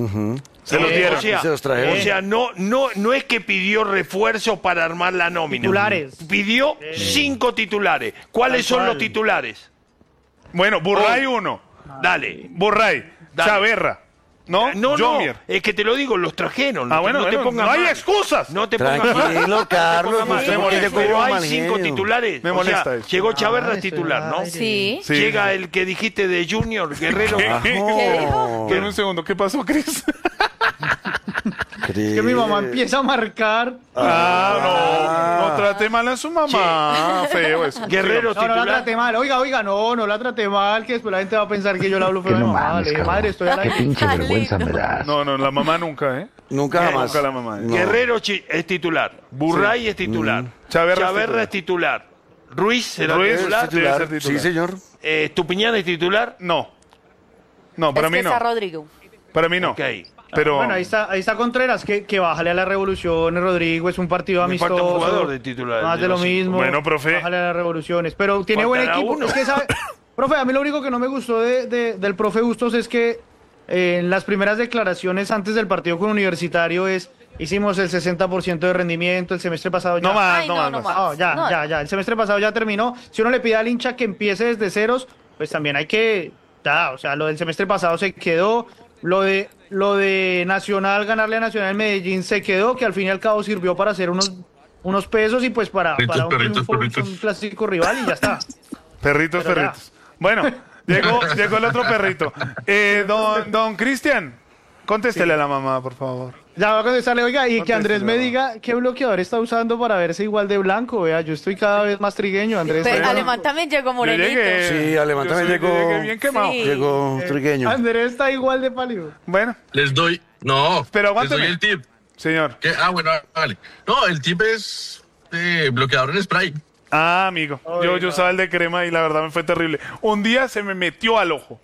Se los Eh, dieron. O sea, Y se los trajeron. o sea, no, no, no es que pidió refuerzo para armar la nómina. Titulares. Pidió cinco titulares. ¿Cuáles Tal son cual. los titulares? Bueno, Burray Oh. uno, Dale. Burray, Dale. Chaverra, ¿no? No, no, Jomier. es que te lo digo, los trajeron. Ah, no, bueno, no te bueno, pongas no hay mal. excusas. No te pongas mal. Tranquilo, Carlos. No te pongas usted mal. porque le Pero cogió hay mal cinco genio. titulares. Me O molesta sea, eso. llegó Chaverra Ah, eso titular, ¿no? era- Sí. Sí. Llega el que dijiste de Junior, Guerrero. ¿Qué? ¿Qué dijo? Espera un segundo, ¿qué pasó, Cris? crees? Es que mi mamá empieza a marcar. Ah, no, no trate mal a su mamá. Feo eso. Guerrero No, no la titular. trate mal. Oiga, oiga, no, no la trate mal, que después la gente va a pensar que yo le hablo feo a mi mamá. Le dije, madre, estoy a la... Qué pinche vergüenza me das. No, no, la mamá nunca, ¿eh? Nunca jamás. Nunca la mamá. No. Guerrero chi- es titular. Burray es titular. Chaverra es Chaverra es titular. Ruiz será Ruiz es titular. titular. Titular. Debe ser Sí, señor. Eh, Estupiñán es titular. No. No, para es mí que no. está Rodrigo. Para mí no. Ok. Pero Bueno, ahí está, ahí está Contreras, que, que bájale a la revolución, Rodrigo, es un partido Me amistoso. falta un jugador de titular. Más de lo los cinco. mismo. Bueno, profe. Bájale a las revoluciones. Pero tiene buen Faltará equipo. uno. Es que sabe- profe, a mí lo único que no me gustó de, de- del profe Bustos es que eh, en las primeras declaraciones antes del partido con Universitario es hicimos el sesenta por ciento de rendimiento el semestre pasado ya. no más, Ay, no, no, más. no más. más. No, ya, No. ya, ya. El semestre pasado ya terminó. Si uno le pide al hincha que empiece desde ceros, pues también hay que, ya, o sea, lo del semestre pasado se quedó, lo de lo de Nacional, ganarle a Nacional en Medellín se quedó, que al fin y al cabo sirvió para hacer unos unos pesos y pues para, Perritos, para un, perritos, triunfo, perritos. un clásico rival y ya está. Perritos, Pero ya. perritos. Bueno, llegó, llegó el otro perrito. Eh, don, don Cristian, contéstele a la mamá, por favor. Ya va a contestarle, oiga, y que Contéstele, Andrés me mamá. diga qué bloqueador está usando para verse igual de blanco, vea, yo estoy cada vez más trigueño, Andrés. Pero Oiga, Alemán también llegó Yo morenito. llegué. Sí, Alemán Yo también soy- yo llegó- llegué bien quemado. Sí. Llegó trigueño. Andrés está igual de pálido. Bueno, Les doy. No, Pero les aguánteme. doy el tip. señor. ¿Qué? Ah, bueno, vale. No, el tip es eh, bloqueador en spray. Ah, amigo. Yo, yo usaba el de crema y la verdad me fue terrible. Un día se me metió al ojo.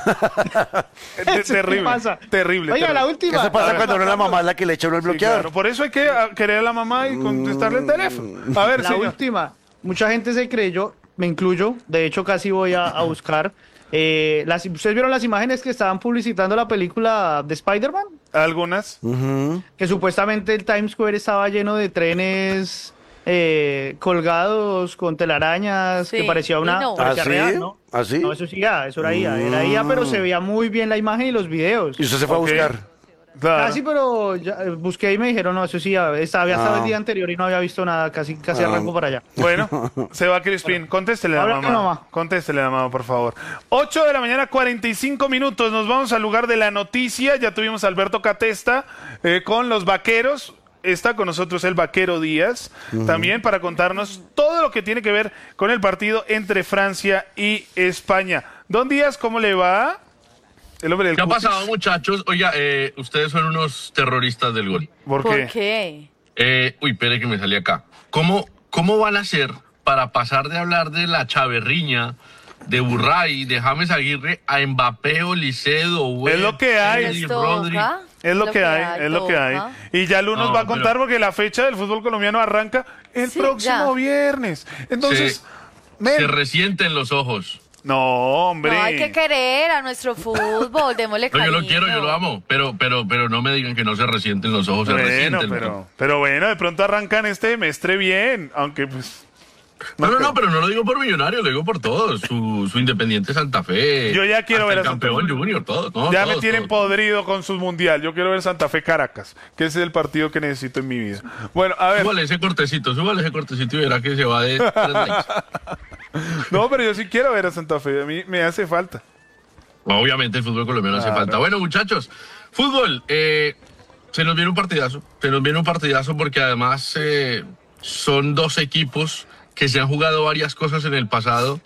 ¿Qué terrible. pasa? Terrible. Oiga, la terrible. ¿Qué última. se pasa cuando no es la mamá la que le echa uno el Sí, bloqueador? claro. Por eso hay que ah, querer a la mamá y contestarle el teléfono. A ver, La señor. última. Mucha gente se creyó, me incluyo, de hecho casi voy a, a buscar. eh, las, ¿Ustedes vieron las imágenes que estaban publicitando la película de Spider-Man? Algunas. Ujú. Que supuestamente el Times Square estaba lleno de trenes eh, colgados con telarañas, Sí, que parecía una... y no. parecía ¿Ah, sí? real, ¿no? ¿Ah, sí? No, eso sí, ya, eso era I A, era I A, pero se veía muy bien la imagen y los videos. Y usted se fue Ok. a buscar. Claro. Casi, pero ya, eh, busqué y me dijeron, no, eso sí, ya, estaba, había estado Ah. el día anterior y no había visto nada, casi, casi Ah. arranco para allá. Bueno, se va Crispin. Contéstele a la Habla mamá. con mamá. Contéstele a la mamá, por favor. ocho de la mañana, cuarenta y cinco minutos. Nos vamos al lugar de la noticia. Ya tuvimos a Alberto Catesta eh, con los vaqueros. Está con nosotros el vaquero Díaz también para contarnos todo lo que tiene que ver con el partido entre Francia y España. Don Díaz, ¿cómo le va? El hombre del ¿Qué ha cutis. pasado, muchachos? Oiga, eh, ustedes son unos terroristas del gol. ¿Por ¿Por qué? qué? Eh, uy, espere que me salí acá. ¿Cómo, ¿Cómo van a hacer para pasar de hablar de la chaverriña, de Burray, de James Aguirre, a Mbappé, Olicedo, Es lo que hay. Rodri, ¿Les toca? Es lo que hay, es lo que hay. toca. Y ya Lu nos No, va a contar pero- porque la fecha del fútbol colombiano arranca el Sí, próximo ya. viernes. Entonces, Se- men, Se resienten los ojos. no, hombre. No, hay que querer a nuestro fútbol, démosle No, yo cariño. lo quiero, yo lo amo, pero, pero, pero no me digan que no se resienten los ojos, se Bueno, resienten. pero, pero bueno, de pronto arrancan este semestre bien, aunque pues... No, no, creo. no, pero no lo digo por Millonario, lo digo por todos. Su, su Independiente Santa Fe. Yo ya quiero hasta ver el a Santa campeón Fe. Junior, todos. No, ya todos, me tienen todos. podrido con su mundial. Yo quiero ver Santa Fe Caracas, que ese es el partido que necesito en mi vida. Bueno, a ver. Súbale ese cortecito, súbale ese cortecito y verá que se va de tres likes. No, pero yo sí quiero ver a Santa Fe. A mí me hace falta. Obviamente el fútbol colombiano hace Claro. falta. Bueno, muchachos, fútbol, eh, se nos viene un partidazo. Se nos viene un partidazo porque además eh, son dos equipos que se han jugado varias cosas en el pasado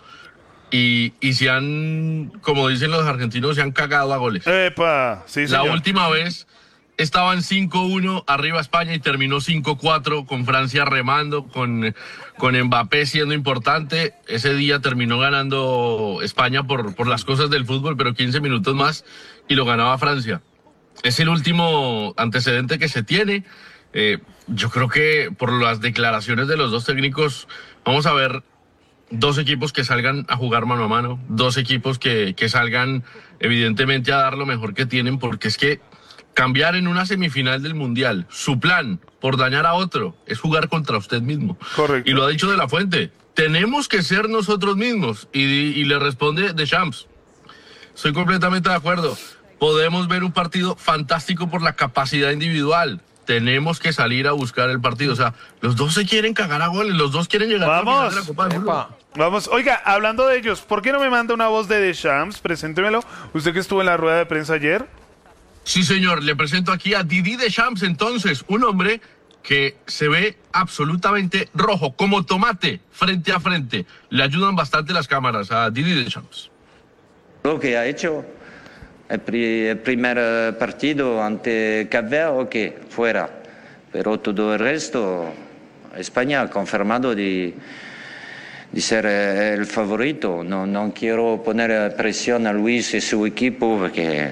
y, y se han, como dicen los argentinos, se han cagado a goles. Epa, sí, La señor. última vez estaban cinco uno arriba España y terminó cinco cuatro con Francia remando, con, con Mbappé siendo importante. Ese día terminó ganando España por, por las cosas del fútbol, pero quince minutos más y lo ganaba Francia. Es el último antecedente que se tiene. Eh, yo creo que por las declaraciones de los dos técnicos vamos a ver dos equipos que salgan a jugar mano a mano, dos equipos que, que salgan evidentemente a dar lo mejor que tienen, porque es que cambiar en una semifinal del Mundial su plan por dañar a otro es jugar contra usted mismo. Correcto. Y lo ha dicho De La Fuente, tenemos que ser nosotros mismos. Y, y le responde Deschamps, estoy completamente de acuerdo. Podemos ver un partido fantástico por la capacidad individual. Tenemos que salir a buscar el partido. O sea, los dos se quieren cagar a goles, los dos quieren llegar a la final de la Copa del Mundo. Vamos, oiga, hablando de ellos, ¿por qué no me manda una voz de Deschamps? Preséntemelo. Usted que estuvo en la rueda de prensa ayer. Sí, señor, le presento aquí a Didier Deschamps, entonces, un hombre que se ve absolutamente rojo, como tomate, frente a frente. Le ayudan bastante las cámaras a Didier Deschamps. Lo que ha hecho el, pri el primer partido ante Cap Verde, ok, fuera. Pero todo el resto, España ha confirmado de, de ser el favorito. No, no quiero poner presión a Luis y su equipo porque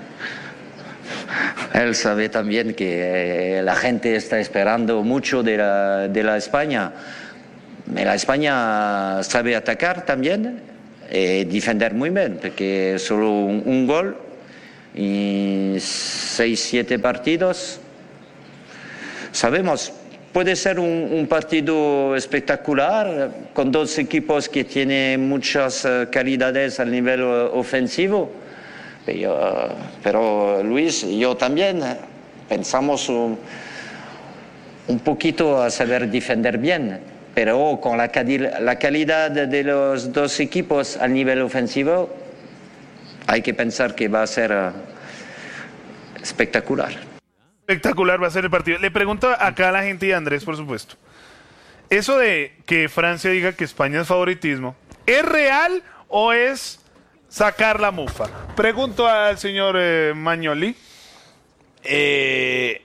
él sabe también que la gente está esperando mucho de la, de la España. La España sabe atacar también y defender muy bien, porque solo un, un gol en seis, siete partidos. Sabemos, puede ser un, un partido espectacular con dos equipos que tienen muchas uh, calidades a nivel uh, ofensivo. Pero, pero Luis y yo también eh, pensamos un, un poquito a saber defender bien, pero con la, la calidad de los dos equipos a nivel ofensivo hay que pensar que va a ser uh, espectacular. Espectacular va a ser el partido. Le pregunto acá a la gente y a Andrés, por supuesto. Eso de que Francia diga que España es favoritismo, ¿es real o es sacar la mufa? Pregunto al señor eh, Magnoli. Eh,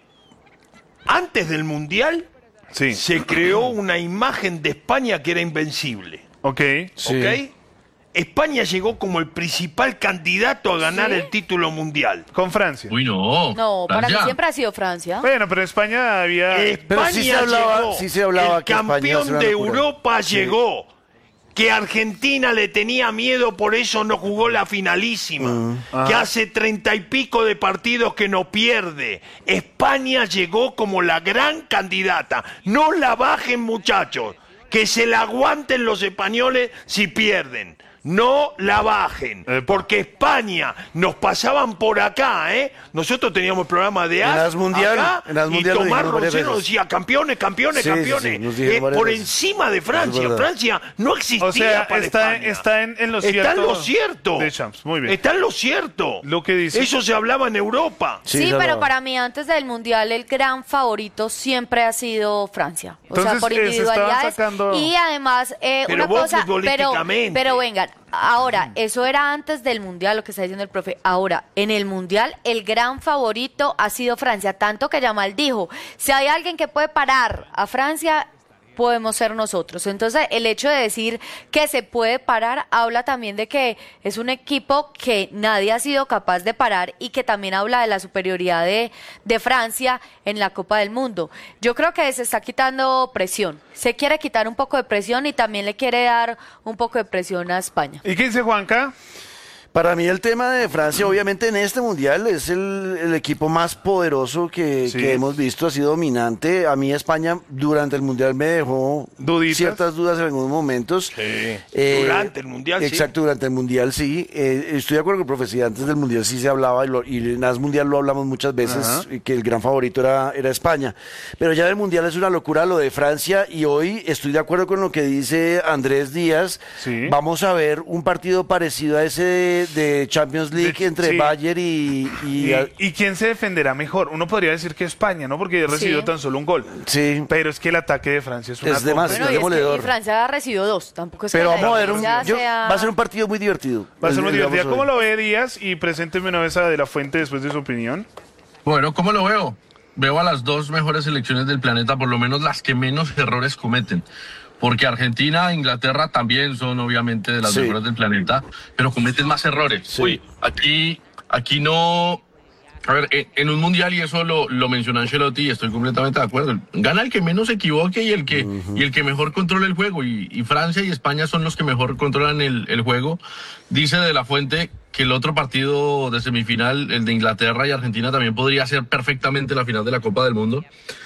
antes del Mundial sí. se creó una imagen de España que era invencible. Ok. Sí. ¿Ok? España llegó como el principal candidato a ganar ¿Sí? el título mundial. Con Francia. Uy, no. No, para mí siempre ha sido Francia. Bueno, pero España había... España pero sí se hablaba, llegó. Sí se hablaba el que campeón de Europa sí. llegó. Que Argentina le tenía miedo, por eso no jugó la finalísima. Uh, que hace treinta y pico de partidos que no pierde. España llegó como la gran candidata. No la bajen, muchachos. Que se la aguanten los españoles si pierden. No la bajen, porque España nos pasaban por acá, ¿eh? Nosotros teníamos el programa de A S mundial, acá en y mundial Tomás Rosero decía campeones, campeones, sí, campeones. Sí, sí, eh, por encima de Francia. Francia no existía o sea, para está, España. Está en, en lo cierto. Está en lo cierto. De Champs. Muy bien. Está en lo cierto. Lo que dice. Eso se hablaba en Europa. Sí, sí pero para mí antes del Mundial el gran favorito siempre ha sido Francia. O Entonces, sea, por eh, individualidades. Sacando... Y además, eh, pero una cosa, pero, pero vengan, ahora, eso era antes del Mundial, lo que está diciendo el profe. Ahora, en el Mundial, el gran favorito ha sido Francia, tanto que Yamal dijo, si hay alguien que puede parar a Francia, podemos ser nosotros. Entonces, el hecho de decir que se puede parar, habla también de que es un equipo que nadie ha sido capaz de parar y que también habla de la superioridad de, de Francia en la Copa del Mundo. Yo creo que se está quitando presión. Se quiere quitar un poco de presión y también le quiere dar un poco de presión a España. ¿Y qué dice Juanca? Para mí el tema de Francia, obviamente en este mundial es el, el equipo más poderoso que, sí. que hemos visto, ha sido dominante. A mí España durante el mundial me dejó ¿Duditas? ciertas dudas en algunos momentos. Sí. Eh, durante el mundial, exacto, sí. durante el mundial sí. Eh, estoy de acuerdo con el profesor, antes del mundial sí se hablaba, y, lo, y en el mundial lo hablamos muchas veces, uh-huh. que el gran favorito era, era España. Pero ya el mundial es una locura lo de Francia, y hoy estoy de acuerdo con lo que dice Andrés Díaz. Sí. Vamos a ver un partido parecido a ese de, de Champions League de, entre sí. Bayern y y, y... ¿Y quién se defenderá mejor? Uno podría decir que España, ¿no? Porque recibió sí. tan solo un gol. Sí. Pero es que el ataque de Francia es una es demasiado bueno, demoledor. Es que, y Francia recibió dos, tampoco es Pero que vamos a ver, un, yo, sea... va a ser un partido muy divertido. Va a ser muy el, divertido. ¿Cómo lo ve Díaz? Y presénteme una vez a De La Fuente después de su opinión. Bueno, ¿cómo lo veo? Veo a las dos mejores selecciones del planeta, por lo menos las que menos errores cometen. Porque Argentina e Inglaterra también son obviamente de las sí. mejores del planeta, pero cometen más errores. Sí. Uy, aquí, aquí no... A ver, en un mundial, y eso lo, lo mencionó Ancelotti, y estoy completamente de acuerdo, gana el que menos se equivoque y el que, uh-huh. y el que mejor controle el juego. Y, y Francia y España son los que mejor controlan el, el juego. Dice De La Fuente que el otro partido de semifinal, el de Inglaterra y Argentina, también podría ser perfectamente la final de la Copa del Mundo.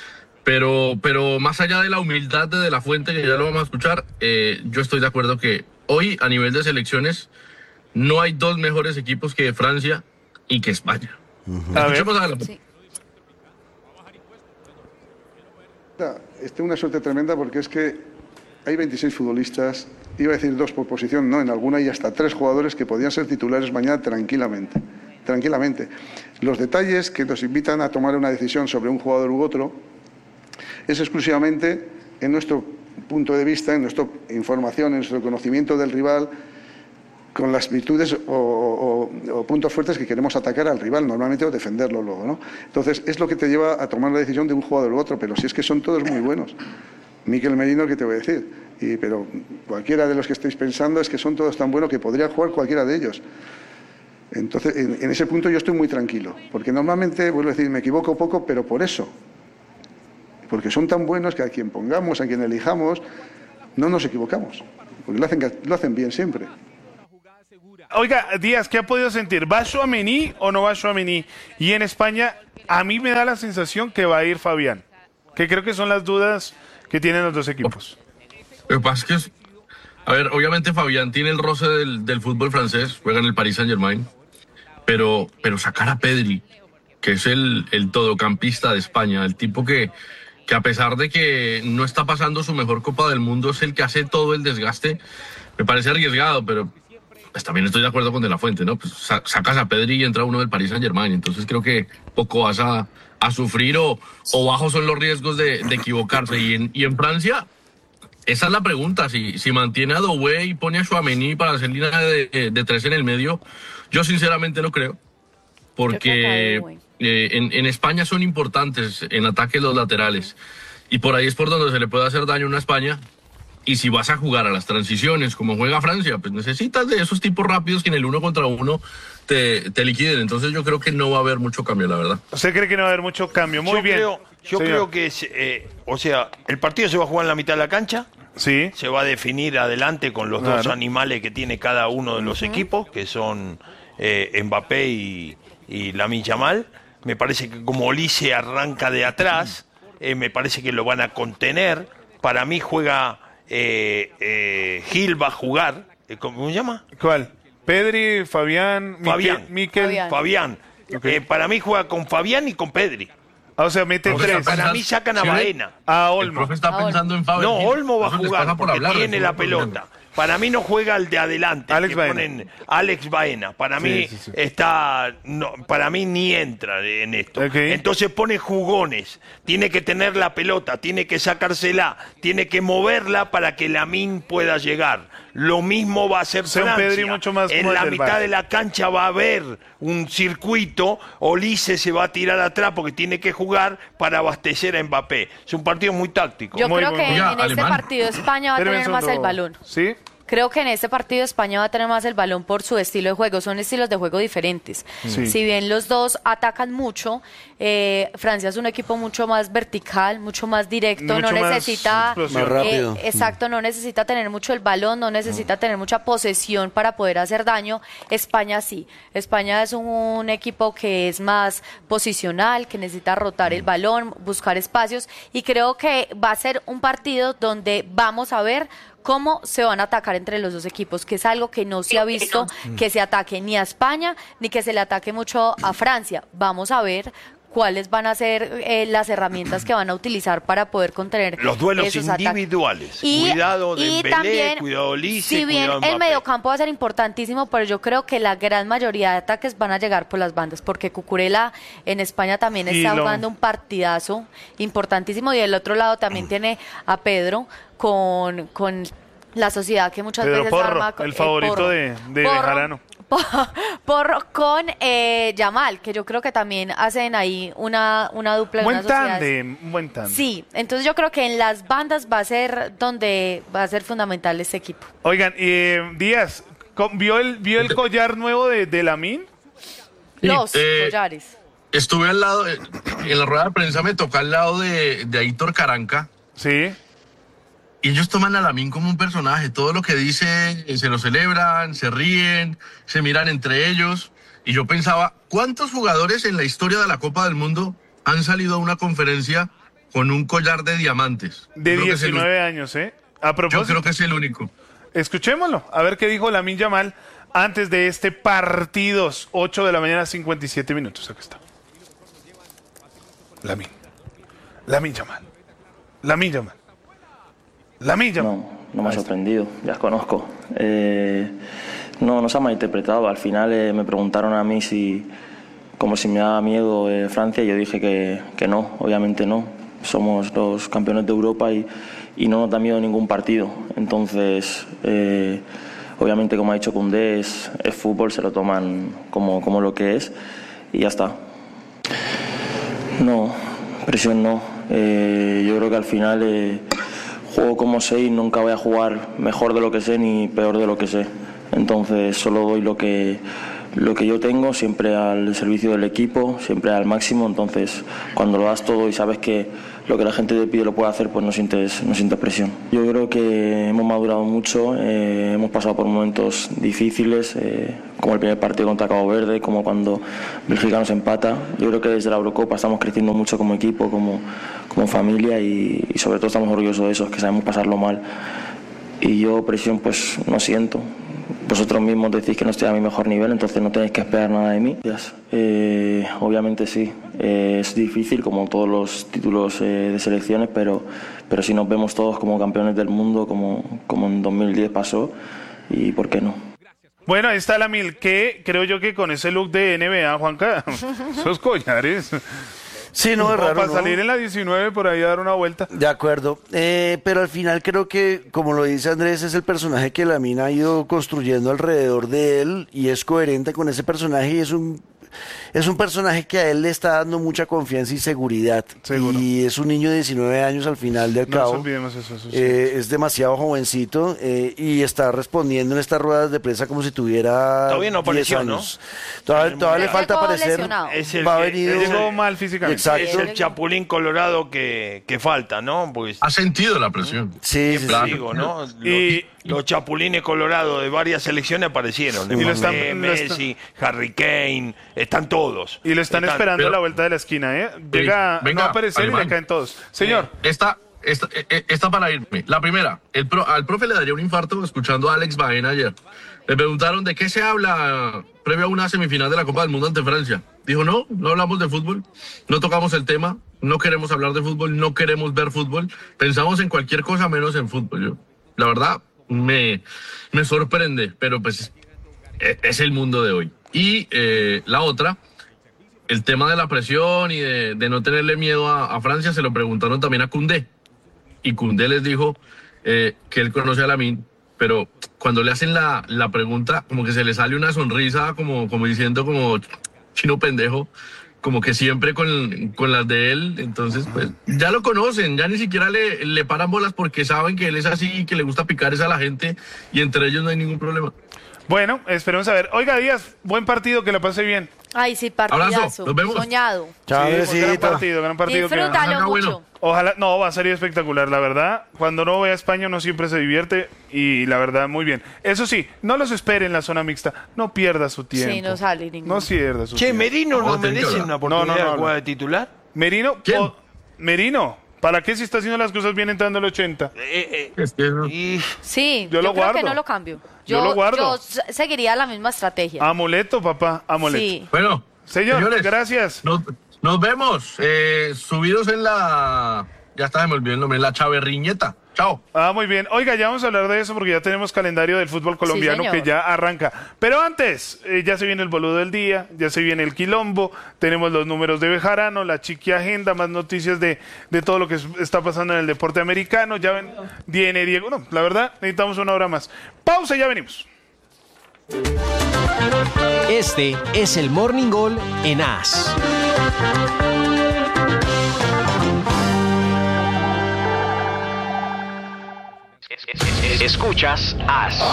Pero, pero más allá de la humildad de De La Fuente, que ya lo vamos a escuchar, eh, yo estoy de acuerdo que hoy, a nivel de selecciones, no hay dos mejores equipos que Francia y que España. Uh-huh. Escuchemos a, a sí. Este una suerte tremenda porque es que hay veintiséis futbolistas, iba a decir dos por posición, no, en alguna hay hasta tres jugadores que podían ser titulares mañana tranquilamente, tranquilamente. Los detalles que nos invitan a tomar una decisión sobre un jugador u otro es exclusivamente en nuestro punto de vista, en nuestra información, en nuestro conocimiento del rival, con las virtudes o, o, o puntos fuertes que queremos atacar al rival, normalmente, o defenderlo luego, ¿no? Entonces, es lo que te lleva a tomar la decisión de un jugador u otro, pero si es que son todos muy buenos. Mikel Merino, ¿qué te voy a decir? Y, pero cualquiera de los que estéis pensando es que son todos tan buenos que podría jugar cualquiera de ellos. Entonces, en, en ese punto yo estoy muy tranquilo, porque normalmente, vuelvo a decir, me equivoco poco, pero por eso. Porque son tan buenos que a quien pongamos, a quien elijamos, no nos equivocamos, porque lo hacen, lo hacen bien siempre. Oiga, Díaz, ¿qué ha podido sentir? ¿Va Tchouaméni o no va Tchouaméni? Y en España, a mí me da la sensación que va a ir Fabián, que creo que son las dudas que tienen los dos equipos. Lo que pasa es que, es, a ver, obviamente Fabián tiene el roce del, del fútbol francés, juega en el Paris Saint-Germain, pero, pero sacar a Pedri, que es el, el todocampista de España, el tipo que, que a pesar de que no está pasando su mejor Copa del Mundo, es el que hace todo el desgaste, me parece arriesgado, pero pues también estoy de acuerdo con De La Fuente, ¿no? Pues sa sacas a Pedri y entra uno del Paris Saint-Germain, entonces creo que poco vas a, a sufrir o, o bajos son los riesgos de, de equivocarse. Y en, y en Francia, esa es la pregunta, si, si mantiene a Doué y pone a Tchouaméni para hacer línea de, de tres en el medio, yo sinceramente no creo, porque eh, en, en España son importantes en ataque los laterales, y por ahí es por donde se le puede hacer daño a una España. Y si vas a jugar a las transiciones como juega Francia, pues necesitas de esos tipos rápidos que en el uno contra uno te, te liquiden. Entonces yo creo que no va a haber mucho cambio, la verdad. ¿Usted cree que no va a haber mucho cambio? Muy yo bien. Creo, yo Señor. creo que, es, eh, o sea, el partido se va a jugar en la mitad de la cancha. Sí. Se va a definir adelante con los claro. dos animales que tiene cada uno de los uh-huh. equipos, que son eh, Mbappé y, y Lamine Yamal. Me parece que como Olise arranca de atrás, eh, me parece que lo van a contener. Para mí juega... Eh, eh, Gil va a jugar, eh, ¿cómo se llama? ¿Cuál? Pedri, Fabián, Fabián, Miquel. Fabián. Fabián. Okay. Eh, para mí juega con Fabián y con Pedri. Ah, o sea, mete o tres. Sea, para mí sacan a ¿sí? Baena. A Olmo. El profe está a pensando Olmo. en Fabián. No, Olmo va a jugar porque hablar, tiene la pelota. Para mí no juega el de adelante, Alex que Baena. ponen Alex Baena. Para sí, mí sí, sí. está, no, para mí ni entra en esto. Okay. Entonces pone jugones. Tiene que tener la pelota, tiene que sacársela, tiene que moverla para que Lamine pueda llegar. Lo mismo va a hacer Sea Francia. Pedri mucho más en la mitad bar. de la cancha va a haber un circuito. Olise se va a tirar atrás porque tiene que jugar para abastecer a Mbappé. Es un partido muy táctico. Yo muy, creo muy, que muy, en alemán. este partido España va a tener más el balón. ¿Sí? Creo que en este partido España va a tener más el balón por su estilo de juego. Son estilos de juego diferentes. Sí. Si bien los dos atacan mucho, eh, Francia es un equipo mucho más vertical, mucho más directo. Mucho no más necesita, más rápido. Eh, exacto, no necesita tener mucho el balón, no necesita tener mucha posesión para poder hacer daño. España sí. España es un, un equipo que es más posicional, que necesita rotar el balón, buscar espacios. Y creo que va a ser un partido donde vamos a ver cómo se van a atacar entre los dos equipos, que es algo que no se ha visto, que se ataque ni a España, ni que se le ataque mucho a Francia. Vamos a ver cuáles van a ser eh, las herramientas que van a utilizar para poder contener los duelos esos individuales. Y, cuidado de y Dembélé, también, cuidado Olise, si bien cuidado el Mbappé. mediocampo va a ser importantísimo, pero yo creo que la gran mayoría de ataques van a llegar por las bandas, porque Cucurella en España también está lo... jugando un partidazo importantísimo, y del otro lado también tiene a Pedro con, con la sociedad que muchas Pedro veces Porro, arma, el favorito Porro. de, de Porro. Bejarano. Por con eh, Yamal, que yo creo que también hacen ahí una, una dupla. Buen una sociedad. tándem, buen tándem. Sí, entonces yo creo que en las bandas va a ser donde va a ser fundamental este equipo. Oigan, eh, Díaz, ¿vio el, vio el collar nuevo de, de Lamine? Los Eh, collares. Estuve al lado, de- en la rueda de prensa me tocó al lado de, de Aitor Caranca. Sí. Y ellos toman a Lamine como un personaje. Todo lo que dice, eh, se lo celebran, se ríen, se miran entre ellos. Y yo pensaba, ¿cuántos jugadores en la historia de la Copa del Mundo han salido a una conferencia con un collar de diamantes? De Yo creo que es el diecinueve único. años, ¿eh? A Yo propósito, creo que es el único. escuchémoslo, a ver qué dijo Lamine Yamal antes de este partido. ocho de la mañana, cincuenta y siete minutos. Acá está. Lamine. Lamine Yamal. Lamine Yamal. Lamine Yamal. No, no me ha sorprendido, ya os conozco. Eh, no, no se ha malinterpretado. Al final eh, me preguntaron a mí si, como si me daba miedo eh, Francia, yo dije que, que no, obviamente no. Somos los campeones de Europa y, y no nos da miedo ningún partido. Entonces, eh, obviamente, como ha dicho Koundé, es, es fútbol, se lo toman como, como lo que es y ya está. No, presión no. Eh, yo creo que al final eh, juego como sé y nunca voy a jugar mejor de lo que sé ni peor de lo que sé. Entonces, solo doy lo que... lo que yo tengo, siempre al servicio del equipo, siempre al máximo. Entonces, cuando lo das todo y sabes que lo que la gente te pide lo puede hacer, pues no sientes, no sientes presión. Yo creo que hemos madurado mucho, eh, hemos pasado por momentos difíciles, eh, como el primer partido contra Cabo Verde, como cuando Bélgica nos empata. Yo creo que desde la Eurocopa estamos creciendo mucho como equipo, como, como familia y, y sobre todo estamos orgullosos de eso, que sabemos pasarlo mal. Y yo presión pues no siento. Vosotros mismos decís que no estoy a mi mejor nivel, entonces no tenéis que esperar nada de mí. Eh, obviamente sí, eh, es difícil como todos los títulos eh, de selecciones, pero, pero si nos vemos todos como campeones del mundo, como, como en dos mil diez pasó, y ¿por qué no? Bueno, ahí está la mil, que creo yo que con ese look de N B A, Juanca, esos collares... Sí, no, es raro, para ¿no? salir en la diecinueve por ahí a dar una vuelta. De acuerdo, eh, pero al final creo que, como lo dice Andrés, es el personaje que Lamine ha ido construyendo alrededor de él y es coherente con ese personaje y es un es un personaje que a él le está dando mucha confianza y seguridad. Seguro. Y es un niño de diecinueve años al final del No cabo. nos olvidemos eso. eso sí. Eh, es demasiado jovencito eh, y está respondiendo en estas ruedas de prensa como si tuviera Todavía no apareció, diez años. Todavía, todavía le falta aparecer. Es el Va que- venido- es el- mal físicamente. Exacto. Es el chapulín colorado que, que falta, ¿no? Pues, Ha sentido la presión. Sí, siempre sí. digo, ¿no? Y- los, los chapulines colorados de varias selecciones aparecieron. Y lo están- Mbappé, lo están- Messi, Harry Kane, están todos. Y lo están, esperando pero- a la vuelta de la esquina, ¿eh? Llega venga, no a aparecer y alemán. le caen todos. Señor. Esta, esta, eh, esta para irme. La primera, el pro- al profe le daría un infarto escuchando a Alex Baena ayer. Le preguntaron de qué se habla previo a una semifinal de la Copa del Mundo ante Francia. Dijo, no, no hablamos de fútbol, no tocamos el tema, no queremos hablar de fútbol, no queremos ver fútbol, pensamos en cualquier cosa menos en fútbol. Yo, la verdad, me, me sorprende, pero pues e- es el mundo de hoy. Y eh, la otra, el tema de la presión y de, de no tenerle miedo a, a Francia, se lo preguntaron también a Koundé. Y Koundé les dijo eh, que él conoce a Lamine, pero cuando le hacen la, la pregunta, como que se le sale una sonrisa, como, como diciendo como chino pendejo, como que siempre con, con las de él. Entonces, pues, ya lo conocen, ya ni siquiera le, le paran bolas porque saben que él es así y que le gusta picar esa a la gente y entre ellos no hay ningún problema. Bueno, esperemos a ver. Oiga, Díaz, buen partido, que la pase bien. Ay, sí, partidazo. Abrazo, nos vemos. Soñado. Chao, Sí, Andresito. gran partido, gran partido. que- Disfrútalo Ah, bueno. mucho. Ojalá, no, va a ser espectacular, la verdad. Cuando uno ve a España, uno siempre se divierte y la verdad, muy bien. Eso sí, no los espere en la zona mixta. No pierda su tiempo. Sí, no sale ninguno. No pierda su Che, tiempo. Merino no No, tiene que merece hablar. una oportunidad No, no, no, de jugar no. de titular. Merino, ¿Quién? o- Merino, ¿para qué si está haciendo las cosas bien entrando el ochenta? Eh, eh, Es que no. y Sí, Yo yo, lo creo guardo. que no lo cambio. Yo Yo, lo guardo. yo se- seguiría la misma estrategia. Amuleto, papá, amuleto. Sí. Bueno, Señor, señores, gracias. Nos, nos vemos eh, subidos en la... Ya está, se me olvidó el nombre, en la chaverriñeta. Chao. Ah, muy bien. Oiga, ya vamos a hablar de eso porque ya tenemos calendario del fútbol colombiano señor. que ya arranca. Pero antes, eh, ya se viene el boludo del día, ya se viene el quilombo, tenemos los números de Bejarano, la chiqui agenda, más noticias de, de todo lo que es- está pasando en el deporte americano. Ya ven, viene Diego. No, la verdad, necesitamos una hora más. Pausa y ya venimos. Este es el Morning Goal en A S. Escuchas A S.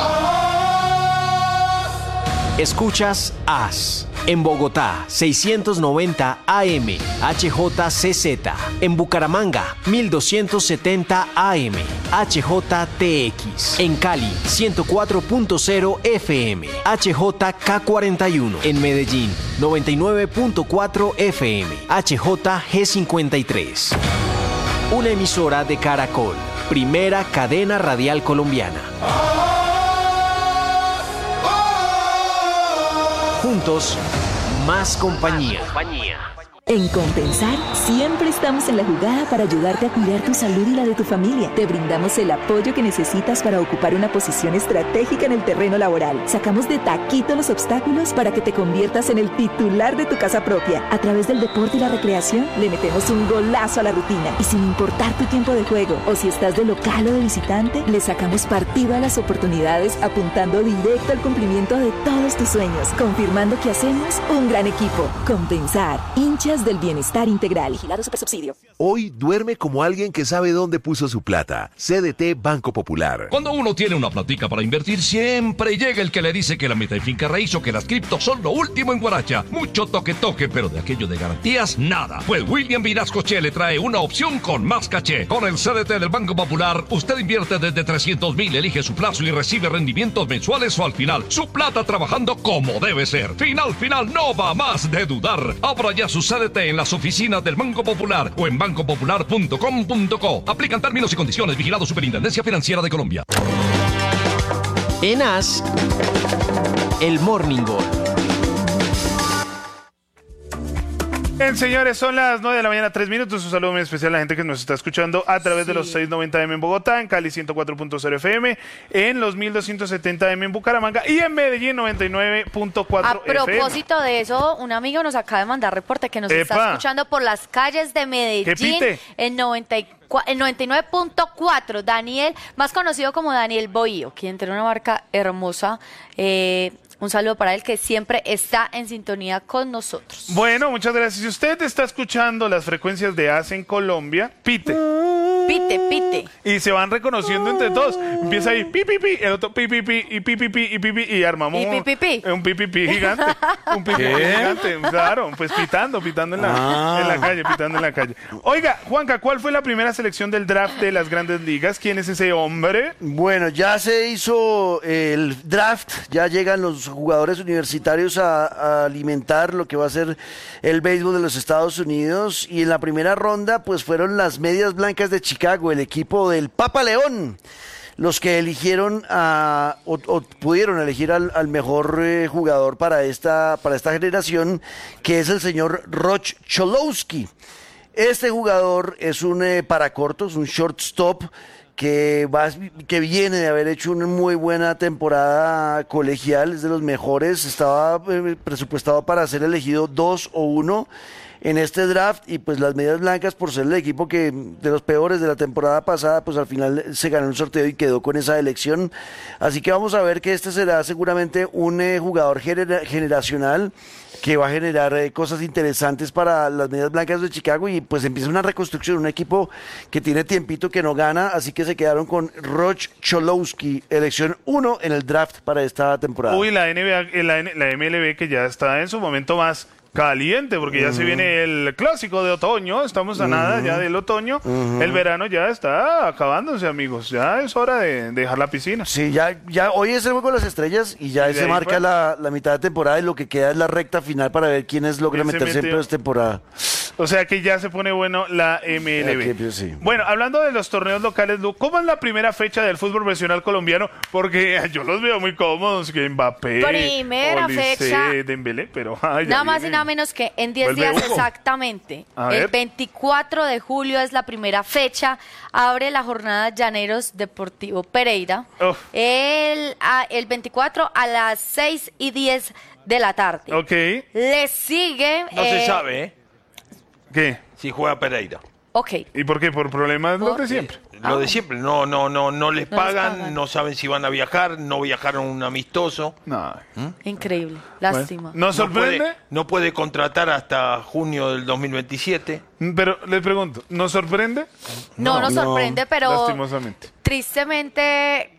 Escuchas A S. En Bogotá, seiscientos noventa A M, H J C Z. En Bucaramanga, mil doscientos setenta A M, H J T X. En Cali, ciento cuatro punto cero F M, H J K cuarenta y uno. En Medellín, noventa y nueve punto cuatro F M, H J G cincuenta y tres. Una emisora de Caracol, primera cadena radial colombiana. Juntos, más compañía. En Compensar, siempre estamos en la jugada para ayudarte a cuidar tu salud y la de tu familia. Te brindamos el apoyo que necesitas para ocupar una posición estratégica en el terreno laboral. Sacamos de taquito los obstáculos para que te conviertas en el titular de tu casa propia. A través del deporte y la recreación, le metemos un golazo a la rutina. Y sin importar tu tiempo de juego, o si estás de local o de visitante, le sacamos partido a las oportunidades apuntando directo al cumplimiento de todos tus sueños, confirmando que hacemos un gran equipo. Compensar, hinchas del bienestar integral. Vigilado Supersubsidio. Hoy duerme como alguien que sabe dónde puso su plata. C D T Banco Popular. Cuando uno tiene una platica para invertir, siempre llega el que le dice que la meta y finca raíz o que las criptos son lo último en Guaracha. Mucho toque toque, pero de aquello de garantías, nada. Pues William Vinascoche le trae una opción con más caché. Con el C D T del Banco Popular, usted invierte desde trescientos mil, elige su plazo y recibe rendimientos mensuales o al final. Su plata trabajando como debe ser. Final, final, no va más de dudar. Abra ya su C D T en las oficinas del Banco Popular o en banco popular punto com punto co. Aplican términos y condiciones. Vigilado Superintendencia Financiera de Colombia. En A S, el Morning Gol. Bien, señores, son las nueve de la mañana, tres minutos. Un saludo muy especial a la gente que nos está escuchando a través sí. de los seiscientos noventa eme en Bogotá, en Cali ciento cuatro punto cero F M, en los mil doscientos setenta eme en Bucaramanga y en Medellín noventa y nueve punto cuatro F M. A propósito de eso, un amigo nos acaba de mandar reporte que nos Epa. está escuchando por las calles de Medellín en noventa y nueve punto cuatro. Daniel, más conocido como Daniel Bohío, quien tiene una marca hermosa. Eh, Un saludo para él que siempre está en sintonía con nosotros. Bueno, muchas gracias. Si usted está escuchando las frecuencias de A S en Colombia, pite. Pite, pite. Y se van reconociendo entre todos. Empieza ahí, pi, pi, pi, el otro pi, pi, pi, y pi, pi, pi, y pi, pi, y armamos ¿Y pi, pi, pi? un pi, pi, pi gigante. Un pi, pi, pi ¿Qué? gigante. Claro, pues pitando, pitando en la, Ah. en la calle, pitando en la calle. Oiga, Juanca, ¿cuál fue la primera selección del draft de las Grandes Ligas? ¿Quién es ese hombre? Bueno, ya se hizo el draft, ya llegan los jugadores universitarios a, a alimentar lo que va a ser el béisbol de los Estados Unidos, y en la primera ronda pues fueron las Medias Blancas de Chicago, el equipo del Papa León, los que eligieron a, o, o pudieron elegir al, al mejor eh, jugador para esta, para esta generación, que es el señor Roch Cholowski. Este jugador es un eh, paracortos, un shortstop, que, va, que viene de haber hecho una muy buena temporada colegial, es de los mejores, estaba eh, presupuestado para ser elegido dos o uno en este draft, y pues las Medias Blancas, por ser el equipo que de los peores de la temporada pasada, pues al final se ganó el sorteo y quedó con esa elección. Así que vamos a ver que este será seguramente un eh, jugador genera- generacional que va a generar eh, cosas interesantes para las Medias Blancas de Chicago, y pues empieza una reconstrucción, un equipo que tiene tiempito que no gana, así que se quedaron con Roch Cholowski, elección uno en el draft para esta temporada. Uy, la N B A, eh, la, N- la M L B, que ya está en su momento más caliente, porque ya uh-huh. se viene el clásico de otoño, estamos a uh-huh. nada ya del otoño, uh-huh. el verano ya está acabándose, amigos, ya es hora de, de dejar la piscina. Sí, ya, ya hoy es el juego de las estrellas y ya y se marca la, la mitad de temporada, y lo que queda es la recta final para ver quiénes logran meterse en postemporada. O sea que ya se pone bueno la M L B. Aquí, sí. Bueno, hablando de los torneos locales, Lu, ¿cómo es la primera fecha del fútbol profesional colombiano? Porque yo los veo muy cómodos, que Mbappé, primera Olise, fecha, Dembélé, pero ay, nada más viene. y nada menos que en diez días Hugo. Exactamente. A el ver. veinticuatro de julio es la primera fecha. Abre la jornada Llaneros Deportivo Pereira. Oh. El, a, el veinticuatro a las seis y diez de la tarde. Ok. Le sigue. No eh, se sabe, ¿eh? ¿Qué? Si juega Pereira. Ok. ¿Y por qué? ¿Por problemas ¿Por lo de qué? siempre? Lo de siempre, no, no, no, no les No les pagan, pagan. no saben si van a viajar, no viajaron un amistoso. No. ¿Mm? Increíble. Lástima. Bueno, ¿nos sorprende? No puede, no puede contratar hasta junio del dos mil veintisiete. Pero les pregunto, ¿nos sorprende? No, no nos sorprende, pero lastimosamente. tristemente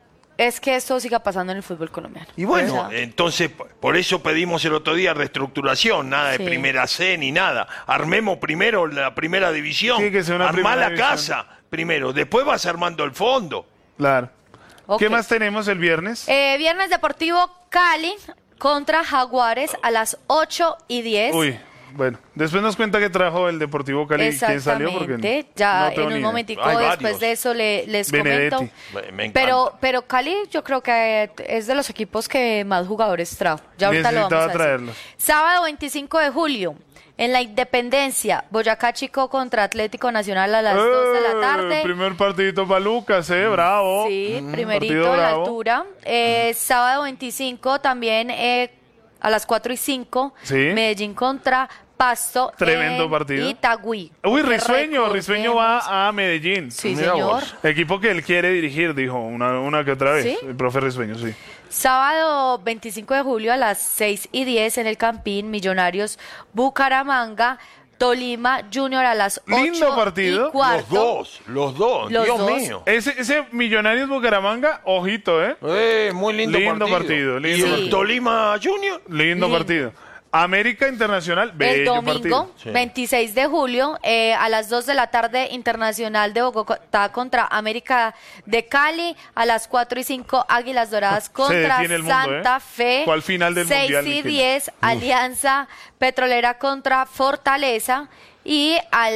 es que esto siga pasando en el fútbol colombiano. Y bueno, O sea, entonces por eso pedimos el otro día reestructuración, nada de Sí. primera C ni nada. Armemos primero la primera división, Sí, que sea una armá primera la división. casa primero, después vas armando el fondo. Claro. Ok. ¿Qué más tenemos el viernes? Eh, viernes Deportivo Cali contra Jaguares a las ocho y diez. Uy, bueno, después nos cuenta que trajo el Deportivo Cali, quién salió, porque Exactamente, ya no tengo en ni un idea. momentico Hay después varios. de eso le- les Benedetti. comento. Me- me encanta. Pero, pero Cali yo creo que es de los equipos que más jugadores trajo. Ya ahorita lo vamos Necesitaba a decir. traerlos. Sábado veinticinco de julio, En la Independencia, Boyacá Chico contra Atlético Nacional a las eh, dos de la tarde. Primer partidito para Lucas, ¿eh? Bravo. Sí, mm, primerito a la altura. Eh, sábado veinticinco también eh, a las cuatro y cinco, sí. Medellín contra Pasto. Tremendo partido. Itagüí. Uy, Risueño, Risueño va a Medellín. Sí, Mira señor. Vos. Equipo que él quiere dirigir, dijo una, una que otra vez. ¿Sí? El profe Risueño, sí. Sábado veinticinco de julio a las seis y diez en el Campín, Millonarios Bucaramanga, Tolima Junior a las ocho. Lindo partido. Y cuarto. Los dos, los dos, los Dios dos. mío. Ese, ese Millonarios Bucaramanga, ojito, ¿eh? Eh, muy lindo, lindo partido. partido. Lindo ¿Y el partido. Tolima Junior? Lindo, lindo partido. América Internacional, bello el domingo, partido. veintiséis de julio, eh, a las dos de la tarde, Internacional de Bogotá contra América de Cali, a las cuatro y cinco, Águilas Doradas contra mundo, Santa ¿eh? Fe, ¿Cuál final del seis mundial, y Miquel? diez, Alianza Petrolera contra Fortaleza, y al